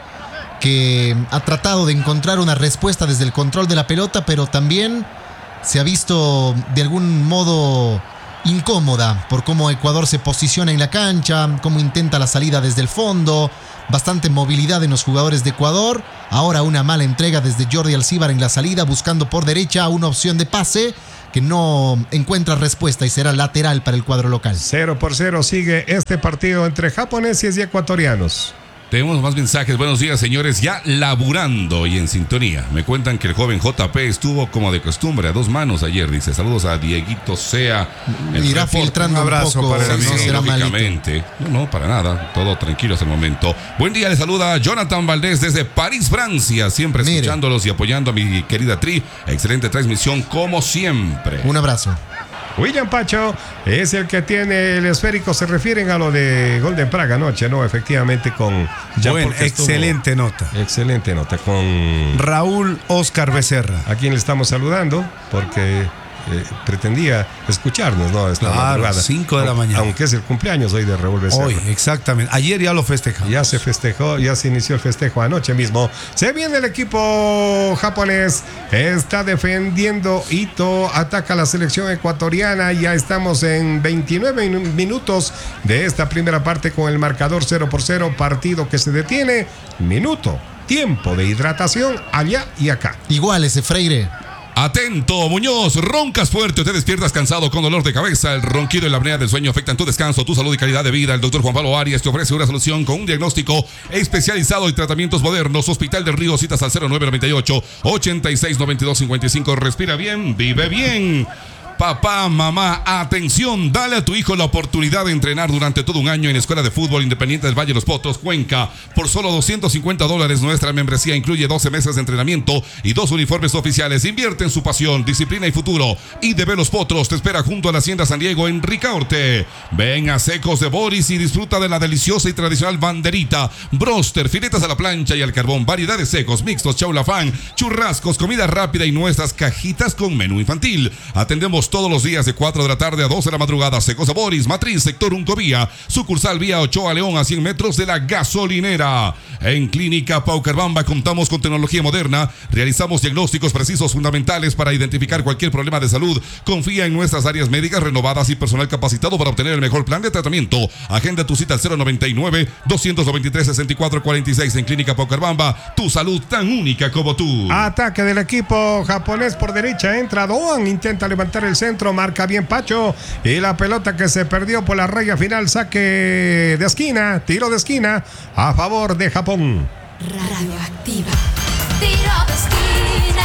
que ha tratado de encontrar una respuesta desde el control de la pelota, pero también se ha visto de algún modo incómoda por cómo Ecuador se posiciona en la cancha, cómo intenta la salida desde el fondo. Bastante movilidad en los jugadores de Ecuador. Ahora una mala entrega desde Jordi Alcíbar en la salida, buscando por derecha una opción de pase que no encuentra respuesta y será lateral para el cuadro local. Cero por cero sigue este partido entre japoneses y ecuatorianos. Tenemos más mensajes. Buenos días, señores. Ya laburando y en sintonía. Me cuentan que el joven J P estuvo como de costumbre a dos manos ayer. Dice, saludos a Dieguito Sea. Irá filtrando un, un abrazo poco, para el sí, no será lógicamente. No, no, para nada. Todo tranquilo hasta el momento. Buen día, le saluda Jonathan Valdés desde París, Francia. Siempre Mire. escuchándolos y apoyando a mi querida Tri. Excelente transmisión como siempre. Un abrazo. William Pacho es el que tiene el esférico. Se refieren a lo de gol de Praga anoche, ¿no? Efectivamente con... Buen, excelente estuvo, nota. Excelente nota con... Raúl Oscar Becerra. A quien le estamos saludando porque... Eh, pretendía escucharnos, ¿no? Esta claro, madrugada. cinco de la mañana. Aunque es el cumpleaños hoy de Raúl Becerra. Hoy, exactamente. Ayer ya lo festejamos. Ya se festejó, ya se inició el festejo anoche mismo. Se viene el equipo japonés. Está defendiendo Ito. Ataca la selección ecuatoriana. Ya estamos en veintinueve minutos de esta primera parte con el marcador cero por cero. Partido que se detiene. Minuto. Tiempo de hidratación allá y acá. Igual ese Freire. Atento, Muñoz, roncas fuerte, te despiertas cansado con dolor de cabeza, el ronquido y la apnea del sueño afectan tu descanso, tu salud y calidad de vida. El doctor Juan Pablo Arias te ofrece una solución con un diagnóstico especializado y tratamientos modernos. Hospital del Río, citas al cero nueve nueve ocho, ochenta y seis noventa y dos cincuenta y cinco. Respira bien, vive bien. Papá, mamá, atención, dale a tu hijo la oportunidad de entrenar durante todo un año en la Escuela de Fútbol Independiente del Valle de los Potros, Cuenca. Por solo doscientos cincuenta dólares, nuestra membresía incluye doce meses de entrenamiento y dos uniformes oficiales. Invierte en su pasión, disciplina y futuro. I D B Los Potros te espera junto a la Hacienda San Diego en Ricaurte. Ven a Secos de Boris y disfruta de la deliciosa y tradicional banderita, broster, filetas a la plancha y al carbón, variedades secos, mixtos, chaulafán, churrascos, comida rápida y nuestras cajitas con menú infantil. Atendemos todos los días de cuatro de la tarde a dos de la madrugada. Secos de Boris, Matriz, sector Uncovía, sucursal vía Ochoa León a cien metros de la gasolinera. En Clínica Paucarbamba contamos con tecnología moderna, realizamos diagnósticos precisos fundamentales para identificar cualquier problema de salud. Confía en nuestras áreas médicas renovadas y personal capacitado para obtener el mejor plan de tratamiento. Agenda tu cita al cero noventa y nueve, doscientos noventa y tres, sesenta y cuatro cuarenta y seis. En Clínica Paucarbamba, tu salud tan única como tú. Ataque del equipo japonés por derecha, entra Doan, intenta levantar el centro, marca bien Pacho y la pelota que se perdió por la raya final, saque de esquina, tiro de esquina a favor de Japón. Radioactiva. Tiro de esquina.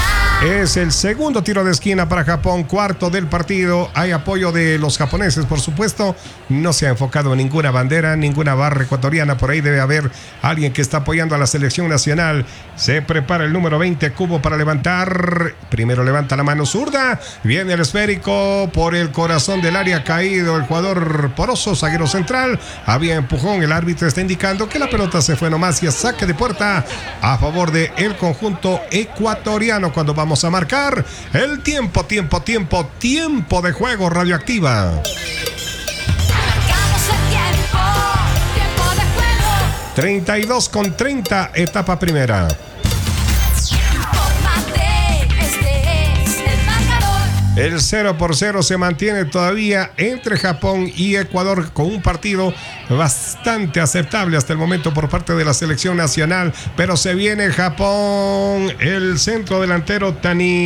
Es el segundo tiro de esquina para Japón, cuarto del partido. Hay apoyo de los japoneses, por supuesto. No se ha enfocado en ninguna bandera, ninguna barra ecuatoriana. Por ahí debe haber alguien que está apoyando a la selección nacional. Se prepara el número veinte, Cubo, para levantar. Primero levanta la mano zurda. Viene el esférico por el corazón del área, caído el jugador Poroso, zaguero central. Había empujón, el árbitro está indicando que la pelota se fue nomás y a saque de puerta a favor del conjunto ecuatoriano. Cuando vamos a marcar el tiempo, tiempo, tiempo, tiempo de juego, Radioactiva. Marcamos el tiempo, tiempo de juego. treinta y dos con treinta, etapa primera. Infórmate, este es el marcador. El cero por cero se mantiene todavía entre Japón y Ecuador, con un partido bastante aceptable hasta el momento por parte de la selección nacional. Pero se viene Japón, el centro delantero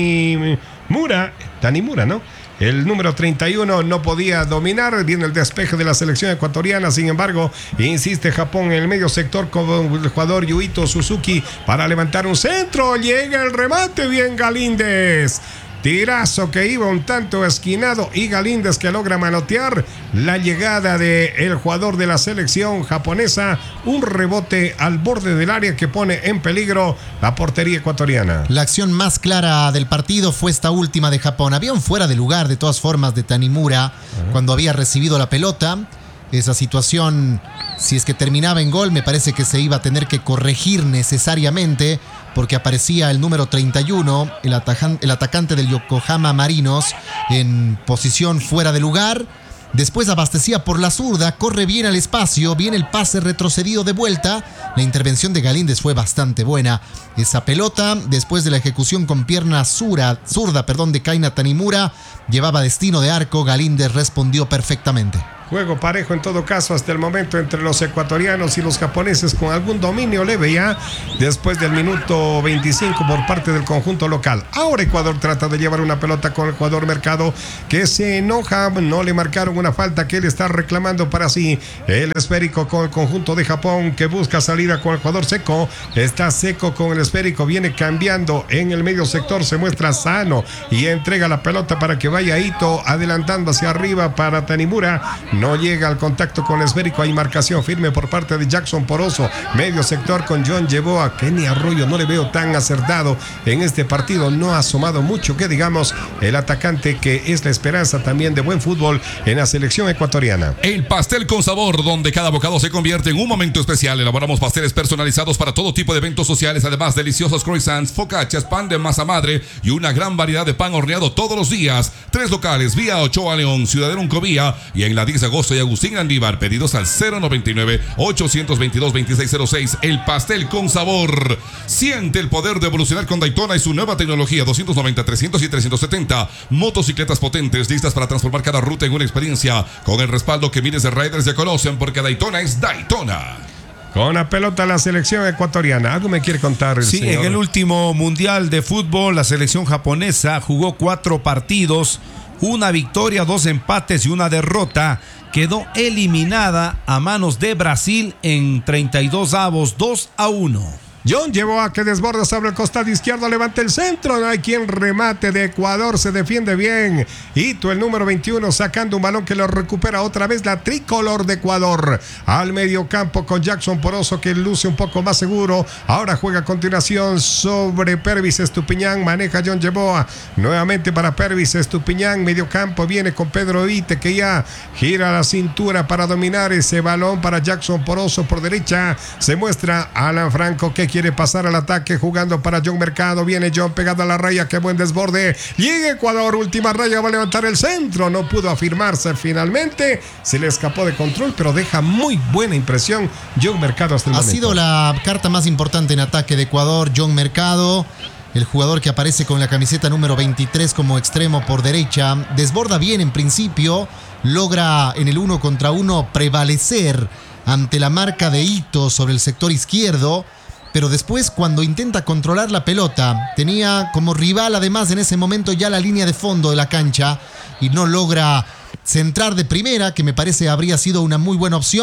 Tanimura, Tanimura, ¿no? El número treinta y uno no podía dominar. Viene el despeje de la selección ecuatoriana. Sin embargo, insiste Japón en el medio sector con el jugador Yuito Suzuki para levantar un centro. Llega el remate. Bien Galíndez. Tirazo que iba un tanto esquinado y Galíndez que logra manotear la llegada del jugador de la selección japonesa. Un rebote al borde del área que pone en peligro la portería ecuatoriana. La acción más clara del partido fue esta última de Japón. Había un fuera de lugar de todas formas de Tanimura uh-huh. cuando había recibido la pelota. Esa situación, si es que terminaba en gol, me parece que se iba a tener que corregir necesariamente, porque aparecía el número treinta y uno, el, atajan, el atacante del Yokohama Marinos, en posición fuera de lugar. Después abastecía por la zurda, corre bien al espacio, viene el pase retrocedido de vuelta. La intervención de Galíndez fue bastante buena. Esa pelota, después de la ejecución con pierna zurda, zurda perdón, de Kaina Tanimura, llevaba destino de arco. Galíndez respondió perfectamente. Juego parejo en todo caso hasta el momento entre los ecuatorianos y los japoneses, con algún dominio leve ya después del minuto veinticinco por parte del conjunto local. Ahora Ecuador trata de llevar una pelota con el jugador Mercado, que se enoja. No le marcaron una falta que él está reclamando para sí. El esférico con el conjunto de Japón, que busca salida con el jugador Seco. Está Seco con el esférico, viene cambiando en el medio sector, se muestra sano y entrega la pelota para que vaya Ito adelantando hacia arriba para Tanimura. No llega al contacto con el esférico. Hay marcación firme por parte de Jackson Poroso. Medio sector con John Yeboah. Kenny Arroyo no le veo tan acertado en este partido. No ha asomado mucho, que digamos, el atacante, que es la esperanza también de buen fútbol en la selección ecuatoriana. El pastel con sabor, donde cada bocado se convierte en un momento especial. Elaboramos pasteles personalizados para todo tipo de eventos sociales. Además, deliciosos croissants, focaccias, pan de masa madre y una gran variedad de pan horneado todos los días. Tres locales: Vía Ochoa León, Ciudadela Uncovía y en la diez de agosto y Agustín Andívar. Pedidos al cero noventa y nueve, ochocientos veintidós, veintiséis cero seis. El pastel con sabor. Siente el poder de evolucionar con Daytona y su nueva tecnología. Doscientos noventa, trescientos y trescientos setenta. Motocicletas potentes, listas para transformar cada ruta en una experiencia, con el respaldo que miles de riders ya conocen, porque Daytona es Daytona. Con la pelota la selección ecuatoriana. ¿Algo me quiere contar el Sí, señor? En el último mundial de fútbol, la selección japonesa jugó cuatro partidos, una victoria, dos empates y una derrota. Quedó eliminada a manos de Brasil en treinta y dos avos, dos a uno. John Yeboah, que desborda sobre el costado izquierdo, levanta el centro, no hay quien remate de Ecuador, se defiende bien. Ito, el número veintiuno, sacando un balón que lo recupera otra vez la tricolor de Ecuador. Al medio campo con Jackson Poroso, que luce un poco más seguro. Ahora juega a continuación sobre Pervis Estupiñán, maneja John Yeboah. Nuevamente para Pervis Estupiñán, medio campo, viene con Pedro Vite, que ya gira la cintura para dominar ese balón para Jackson Poroso por derecha. Se muestra Alan Franco, que quiere pasar al ataque jugando para John Mercado. Viene John pegado a la raya, qué buen desborde. Llega Ecuador, última raya, va a levantar el centro. No pudo afirmarse finalmente. Se le escapó de control, pero deja muy buena impresión John Mercado hasta el ha momento. Ha sido la carta más importante en ataque de Ecuador, John Mercado. El jugador que aparece con la camiseta número veintitrés como extremo por derecha. Desborda bien en principio. Logra en el uno contra uno prevalecer ante la marca de Ito sobre el sector izquierdo. Pero después, cuando intenta controlar la pelota, tenía como rival además en ese momento ya la línea de fondo de la cancha y no logra centrar de primera, que me parece habría sido una muy buena opción.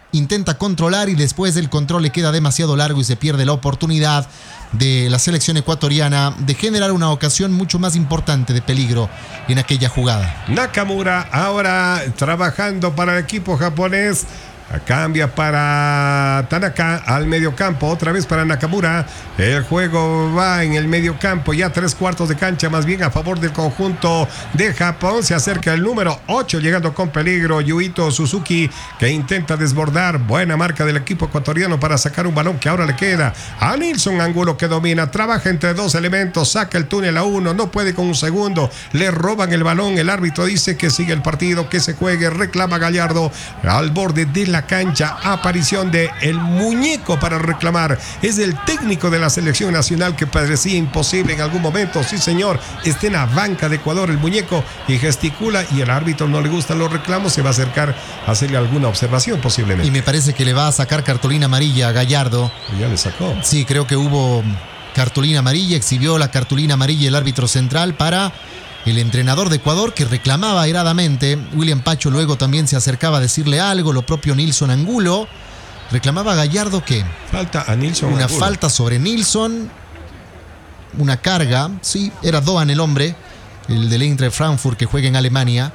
intenta controlar y después el control le queda demasiado largo y se pierde la oportunidad de la selección ecuatoriana de generar una ocasión mucho más importante de peligro en aquella jugada. Nakamura ahora trabajando para el equipo japonés. Cambia para Tanaka al mediocampo, otra vez para Nakamura. El juego va en el mediocampo, ya tres cuartos de cancha más bien a favor del conjunto de Japón. Se acerca el número ocho, llegando con peligro Yuito Suzuki, que intenta desbordar. Buena marca del equipo ecuatoriano para sacar un balón que ahora le queda a Nilson Angulo, que domina, trabaja entre dos elementos, saca el túnel a uno, no puede con un segundo, le roban el balón. El árbitro dice que sigue el partido, que se juegue, reclama Gallardo al borde de la cancha. Aparición de el muñeco para reclamar. Es el técnico de la selección nacional que parecía imposible en algún momento. Sí, señor, está en la banca de Ecuador el muñeco y gesticula, y el árbitro no le gustan los reclamos, se va a acercar a hacerle alguna observación posiblemente. Y me parece que le va a sacar cartulina amarilla a Gallardo. Ya le sacó. Sí, creo que hubo cartulina amarilla, exhibió la cartulina amarilla el árbitro central para el entrenador de Ecuador, que reclamaba airadamente. William Pacho luego también se acercaba a decirle algo, lo propio Nilson Angulo. Reclamaba a Gallardo que falta a Nilson una Angulo. falta sobre Nilson, una carga, sí, era Doan el hombre, el del Eintracht Frankfurt que juega en Alemania.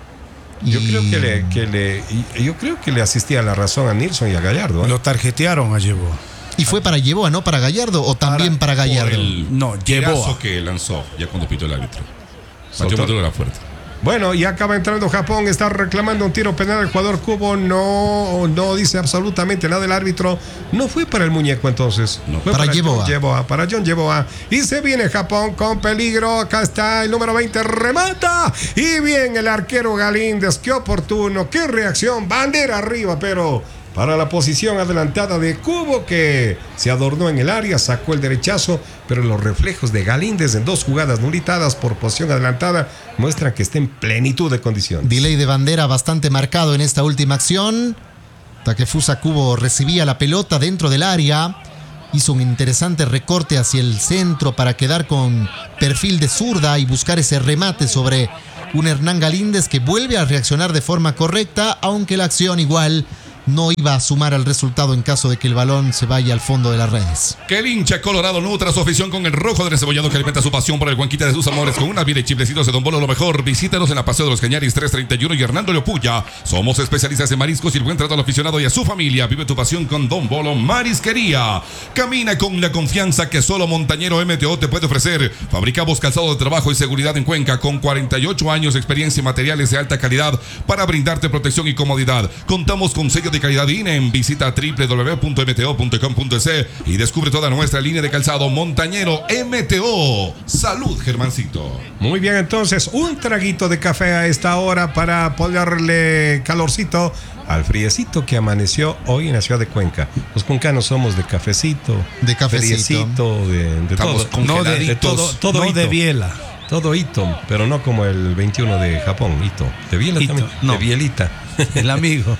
Y Yo creo que le, que le yo creo que le asistía la razón a Nilson y a Gallardo, ¿eh? Lo tarjetearon a Yeboa. Y fue para Yeboa, ¿no? Para Gallardo o también para, para Gallardo. El no, Yeboa que lanzó ya cuando pitó el árbitro. Soltó. Pacho Maduro era fuerte. Bueno, y acaba entrando Japón, está reclamando un tiro penal. El jugador cubo no, no dice absolutamente nada el árbitro. No fue para el muñeco entonces. No. Fue Para para Yeboa. John Yeboa. Para John Yeboa. Y se viene Japón con peligro. Acá está el número veinte. Remata. Y bien el arquero Galíndez. Qué oportuno. Qué reacción. Bandera arriba, pero para la posición adelantada de Cubo, que se adornó en el área, sacó el derechazo, pero los reflejos de Galíndez en dos jugadas nulitadas por posición adelantada muestran que está en plenitud de condiciones. Delay de bandera bastante marcado en esta última acción. Takefusa Kubo recibía la pelota dentro del área, hizo un interesante recorte hacia el centro para quedar con perfil de zurda y buscar ese remate sobre un Hernán Galíndez que vuelve a reaccionar de forma correcta, aunque la acción igual no iba a sumar al resultado en caso de que el balón se vaya al fondo de las redes. Que el hincha colorado nutra su afición con el rojo del encebollado, que alimenta su pasión por el Huanquita de sus amores con una vida y chiflecitos de Don Bolo, lo mejor. Visítanos en la Paseo de los Cañaris trescientos treinta y uno y Hernando Leopulla. Somos especialistas en mariscos y el buen trato al aficionado y a su familia. Vive tu pasión con Don Bolo Marisquería. Camina con la confianza que solo Montañero M T O te puede ofrecer. Fabricamos calzado de trabajo y seguridad en Cuenca con cuarenta y ocho años de experiencia y materiales de alta calidad para brindarte protección y comodidad. Contamos con sello de calidad I N E M. Visita doble u doble u doble u punto m t o punto com punto e s y descubre toda nuestra línea de calzado Montañero M T O. Salud, Germancito. Muy bien, entonces un traguito de café a esta hora para ponerle calorcito al friecito que amaneció hoy en la ciudad de Cuenca. Los cuencanos somos de cafecito, De cafecito. friecito, de, de Estamos todo. No de, de todo, todo no hito. de biela. Todo hito, pero no como el veintiuno de Japón, hito. De biela Hito, también, no. de bielita. El amigo.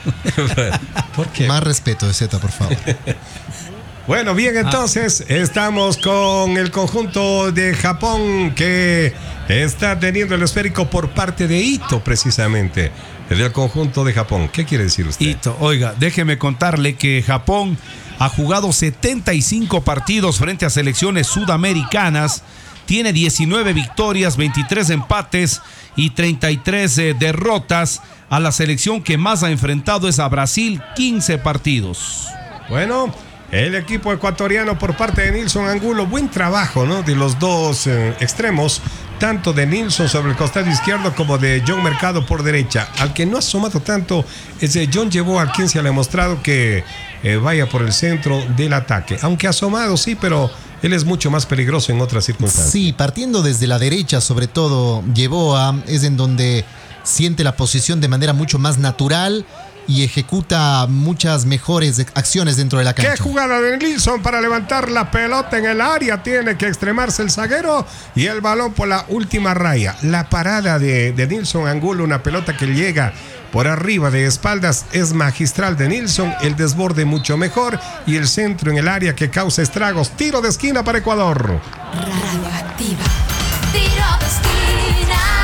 ¿Por qué? Más respeto de Z, por favor. Bueno, bien, entonces estamos con el conjunto de Japón que está teniendo el esférico por parte de Ito, precisamente, del conjunto de Japón. ¿Qué quiere decir usted? Ito, oiga, déjeme contarle que Japón ha jugado setenta y cinco partidos frente a selecciones sudamericanas. Tiene diecinueve victorias, veintitrés empates y treinta y tres eh, derrotas. A la selección que más ha enfrentado es a Brasil, quince partidos. Bueno, el equipo ecuatoriano por parte de Nilson Angulo, buen trabajo, ¿no? De los dos eh, extremos, tanto de Nilson sobre el costado izquierdo como de John Mercado por derecha. Al que no ha asomado tanto es de John Yeboa, a quien se le ha mostrado que eh, vaya por el centro del ataque. Aunque ha asomado, sí, pero él es mucho más peligroso en otras circunstancias. Sí, partiendo desde la derecha, sobre todo, Yeboa es en donde siente la posición de manera mucho más natural y ejecuta muchas mejores acciones dentro de la cancha. Qué jugada de Nilson para levantar la pelota en el área. Tiene que extremarse el zaguero y el balón por la última raya. La parada de, de Nilson Angulo, una pelota que llega por arriba de espaldas, es magistral de Nilson. El desborde mucho mejor y el centro en el área que causa estragos. Tiro de esquina para Ecuador. Radioactiva. Tiro de esquina.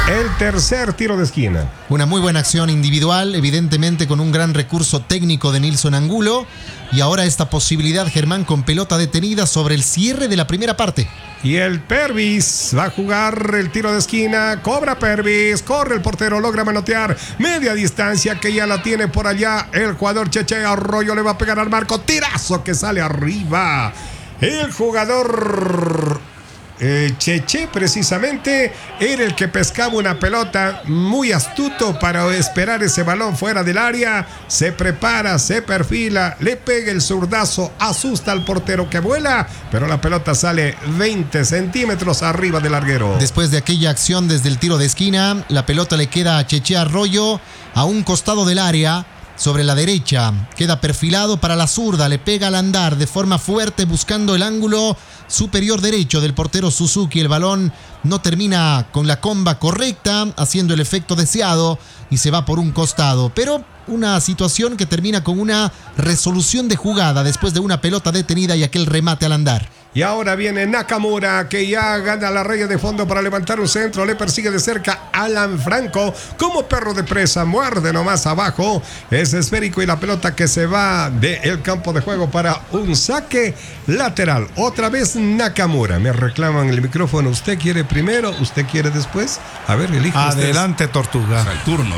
el tercer tiro de esquina. Una muy buena acción individual, evidentemente con un gran recurso técnico de Nilson Angulo. Y ahora esta posibilidad, Germán, con pelota detenida sobre el cierre de la primera parte. Y el Pervis va a jugar el tiro de esquina. Cobra Pervis. Corre el portero. Logra manotear media distancia que ya la tiene por allá. El jugador Cheche Arroyo le va a pegar al marco. Tirazo que sale arriba. El jugador eh, Cheche precisamente era el que pescaba una pelota. Muy astuto para esperar ese balón fuera del área. Se prepara, se perfila, le pega el zurdazo, asusta al portero que vuela, pero la pelota sale veinte centímetros arriba del larguero. Después de aquella acción desde el tiro de esquina, la pelota le queda a Cheche Arroyo a un costado del área. Sobre la derecha, queda perfilado para la zurda, le pega al andar de forma fuerte buscando el ángulo superior derecho del portero Suzuki. El balón no termina con la comba correcta, haciendo el efecto deseado y se va por un costado. Pero una situación que termina con una resolución de jugada después de una pelota detenida y aquel remate al andar. Y ahora viene Nakamura, que ya gana la raya de fondo para levantar un centro. Le persigue de cerca Alan Franco. Como perro de presa, muerde nomás abajo. Es esférico y la pelota que se va del campo de juego para un saque lateral. Otra vez Nakamura. Me reclaman el micrófono. ¿Usted quiere primero? ¿Usted quiere después? A ver, elige usted. Adelante, Tortuga. El turno.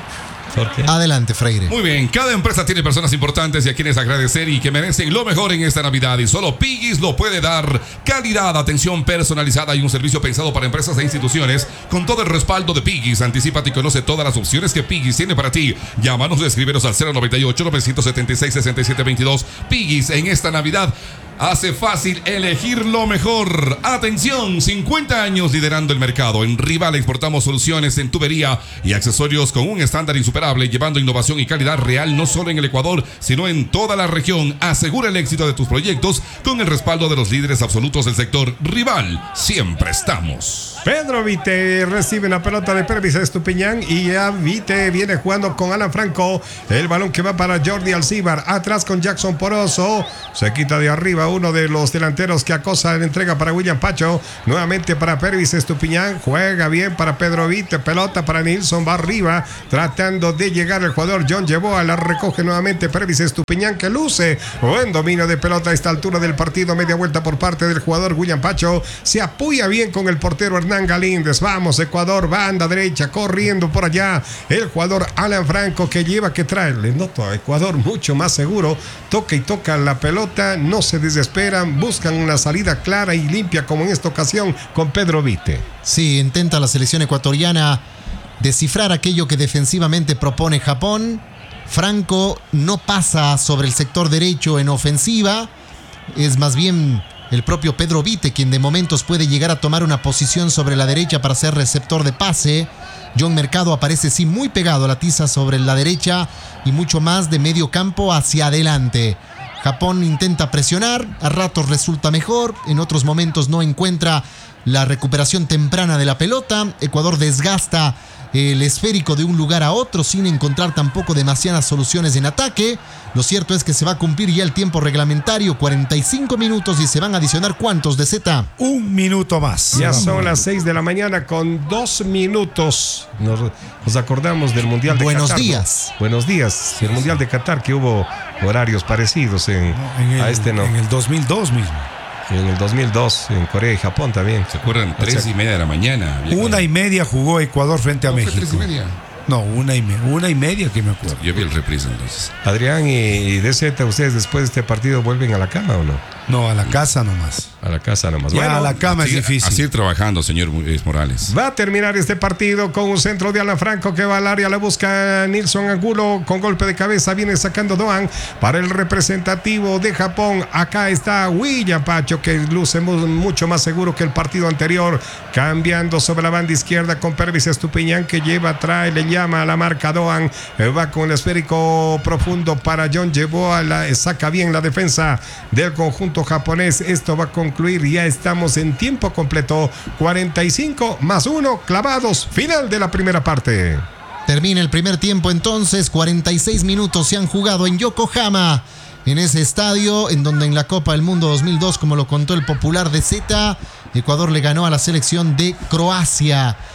Adelante, Freire. Muy bien, cada empresa tiene personas importantes y a quienes agradecer y que merecen lo mejor en esta Navidad, y solo Piggy's lo puede dar. Calidad, atención personalizada y un servicio pensado para empresas e instituciones con todo el respaldo de Piggy's. Anticípate y conoce todas las opciones que Piggy's tiene para ti. Llámanos o escríbenos al cero noventa y ocho, novecientos setenta y seis, sesenta y siete veintidós. Piggy's en esta Navidad hace fácil elegir lo mejor. Atención, cincuenta años liderando el mercado. En Rival exportamos soluciones en tubería y accesorios con un estándar insuperable, llevando innovación y calidad real no solo en el Ecuador, sino en toda la región. Asegura el éxito de tus proyectos con el respaldo de los líderes absolutos del sector. Rival, siempre estamos. Pedro Vite recibe la pelota de Pervis Estupiñán y ya Vite viene jugando con Alan Franco. El balón que va para Jordi Alcíbar. Atrás con Jackson Poroso. Se quita de arriba uno de los delanteros que acosa la entrega para William Pacho. Nuevamente para Pervis Estupiñán. Juega bien para Pedro Vite. Pelota para Nilson. Va arriba tratando de llegar el jugador John Yeboah. La recoge nuevamente Pervis Estupiñán, que luce buen dominio de pelota a esta altura del partido. Media vuelta por parte del jugador William Pacho. Se apoya bien con el portero Hernán Galíndez. Vamos, Ecuador, banda derecha, corriendo por allá el jugador Alan Franco, que lleva, que trae, le noto a Ecuador mucho más seguro. Toca y toca la pelota, no se desesperan, buscan una salida clara y limpia, como en esta ocasión con Pedro Vite. Sí, intenta la selección ecuatoriana descifrar aquello que defensivamente propone Japón. Franco no pasa sobre el sector derecho en ofensiva, es más bien el propio Pedro Vite quien de momentos puede llegar a tomar una posición sobre la derecha para ser receptor de pase. John Mercado aparece sí muy pegado a la tiza sobre la derecha y mucho más de medio campo hacia adelante. Japón intenta presionar, a ratos resulta mejor, en otros momentos no encuentra la recuperación temprana de la pelota. Ecuador desgasta el esférico de un lugar a otro sin encontrar tampoco demasiadas soluciones en ataque. Lo cierto es que se va a cumplir ya el tiempo reglamentario, cuarenta y cinco minutos, y se van a adicionar ¿cuántos de Z? Un minuto más. Ya son las seis de la mañana con dos minutos. Nos, nos acordamos del Mundial de Buenos Qatar. días. ¿No? Buenos días. El Mundial de Qatar, que hubo horarios parecidos en, En el, a este no. en el dos mil dos mismo. En el dos mil dos, en Corea y Japón también. ¿Se acuerdan? Tres O sea, y media de la mañana. Una y media jugó Ecuador frente a ¿No fue México. tres y media? No, una y, me, una y media que me acuerdo. Yo vi el reprise entonces. Adrián y, y D Z, ¿ustedes después de este partido vuelven a la cama o no? No, a la casa nomás. A la casa nomás. Ya Bueno, a la cama es Así, difícil. así ir trabajando, señor Morales. va a terminar este partido con un centro de Alan Franco que va al área, la busca Nilson Angulo con golpe de cabeza, viene sacando Doan para el representativo de Japón. Acá está William Pacho, que luce mu mucho más seguro que el partido anterior, cambiando sobre la banda izquierda con Pervis Estupiñán, que lleva, trae, le llama a la marca Doan, va con el esférico profundo para John Yeboah, la saca bien la defensa del conjunto japonés. Esto va a concluir, ya estamos en tiempo completo, cuarenta y cinco más uno clavados, final de la primera parte. Termina el primer tiempo entonces, cuarenta y seis minutos se han jugado en Yokohama, en ese estadio en donde en la Copa del Mundo dos mil dos, como lo contó el popular D Z, Ecuador le ganó a la selección de Croacia.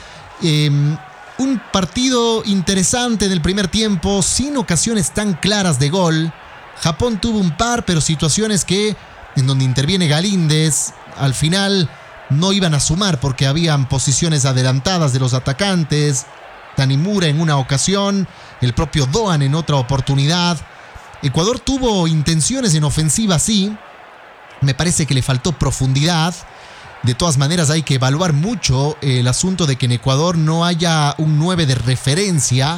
Eh, un partido interesante del primer tiempo, sin ocasiones tan claras de gol. Japón tuvo un par, pero situaciones que, en donde interviene Galíndez, al final no iban a sumar porque habían posiciones adelantadas de los atacantes. Tanimura en una ocasión, el propio Doan en otra oportunidad. Ecuador tuvo intenciones en ofensiva, sí. Me parece que le faltó profundidad. De todas maneras hay que evaluar mucho el asunto de que en Ecuador no haya un nueve de referencia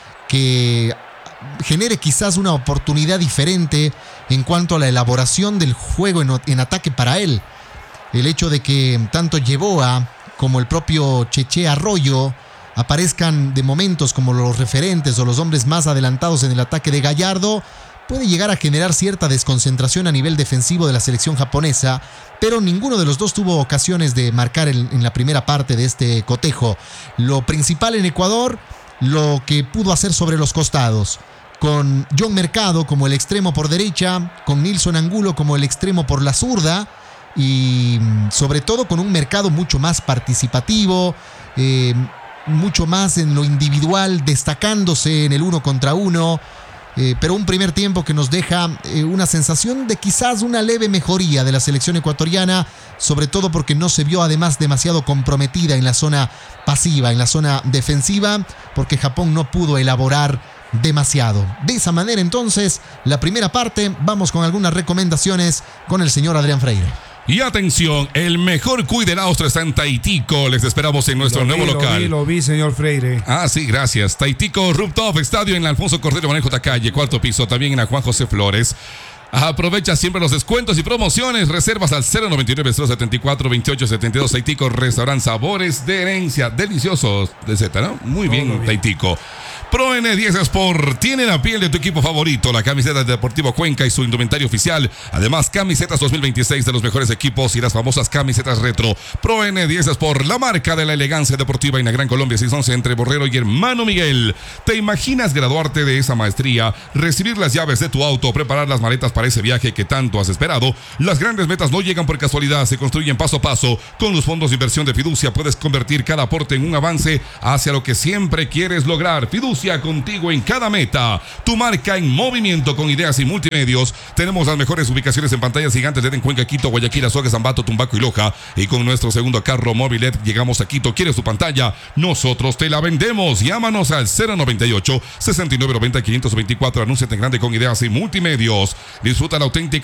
que genere quizás una oportunidad diferente en cuanto a la elaboración del juego en, en ataque para él. El hecho de que tanto Yeboah como el propio Cheche Arroyo aparezcan de momentos como los referentes o los hombres más adelantados en el ataque de Gallardo puede llegar a generar cierta desconcentración a nivel defensivo de la selección japonesa, pero ninguno de los dos tuvo ocasiones de marcar en, en la primera parte de este cotejo. Lo principal en Ecuador, lo que pudo hacer sobre los costados, con John Mercado como el extremo por derecha, con Nilson Angulo como el extremo por la zurda, y sobre todo con un Mercado mucho más participativo, eh, mucho más en lo individual, destacándose en el uno contra uno. Eh, pero un primer tiempo que nos deja eh, una sensación de quizás una leve mejoría de la selección ecuatoriana, sobre todo porque no se vio además demasiado comprometida en la zona pasiva, en la zona defensiva, porque Japón no pudo elaborar demasiado. De esa manera entonces, la primera parte, vamos con algunas recomendaciones con el señor Adrián Freire. Y atención, el mejor cuy del Austria está en Taitico. Les esperamos en nuestro lo nuevo vi, local. Lo vi, lo vi, señor Freire. Ah, sí, gracias. Taitico Rooftop Estadio en la Alfonso Cordero Manejo Tacalle, cuarto piso, también en la Juan José Flores. Aprovecha siempre los descuentos y promociones. Reservas al cero noventa y nueve, cero setenta y cuatro, veintiocho setenta y dos. Taitico Restaurant, sabores de herencia. Deliciosos de Z, ¿no? Muy bien, bien, Taitico. Pro N diez Sport tiene la piel de tu equipo favorito, la camiseta de Deportivo Cuenca y su indumentario oficial. Además, camisetas dos mil veintiséis de los mejores equipos y las famosas camisetas retro. Pro N diez Sport, la marca de la elegancia deportiva en la Gran Colombia seiscientos once entre Borrero y Hermano Miguel. ¿Te imaginas graduarte de esa maestría, recibir las llaves de tu auto, preparar las maletas para ese viaje que tanto has esperado? Las grandes metas no llegan por casualidad, se construyen paso a paso. Con los fondos de inversión de Fiducia puedes convertir cada aporte en un avance hacia lo que siempre quieres lograr. Fiducia, contigo en cada meta. Tu marca en movimiento con ideas y multimedios. Tenemos las mejores ubicaciones en pantallas gigantes de Cuenca, Quito, Guayaquil, Azogue, Zambato, Tumbaco y Loja. Y con nuestro segundo carro Mobilet llegamos a Quito. ¿Quieres tu pantalla? Nosotros te la vendemos. Llámanos al cero noventa y ocho, sesenta y nueve noventa, quinientos veinticuatro. Anúnciate en grande con ideas y multimedios. Disfruta la auténtica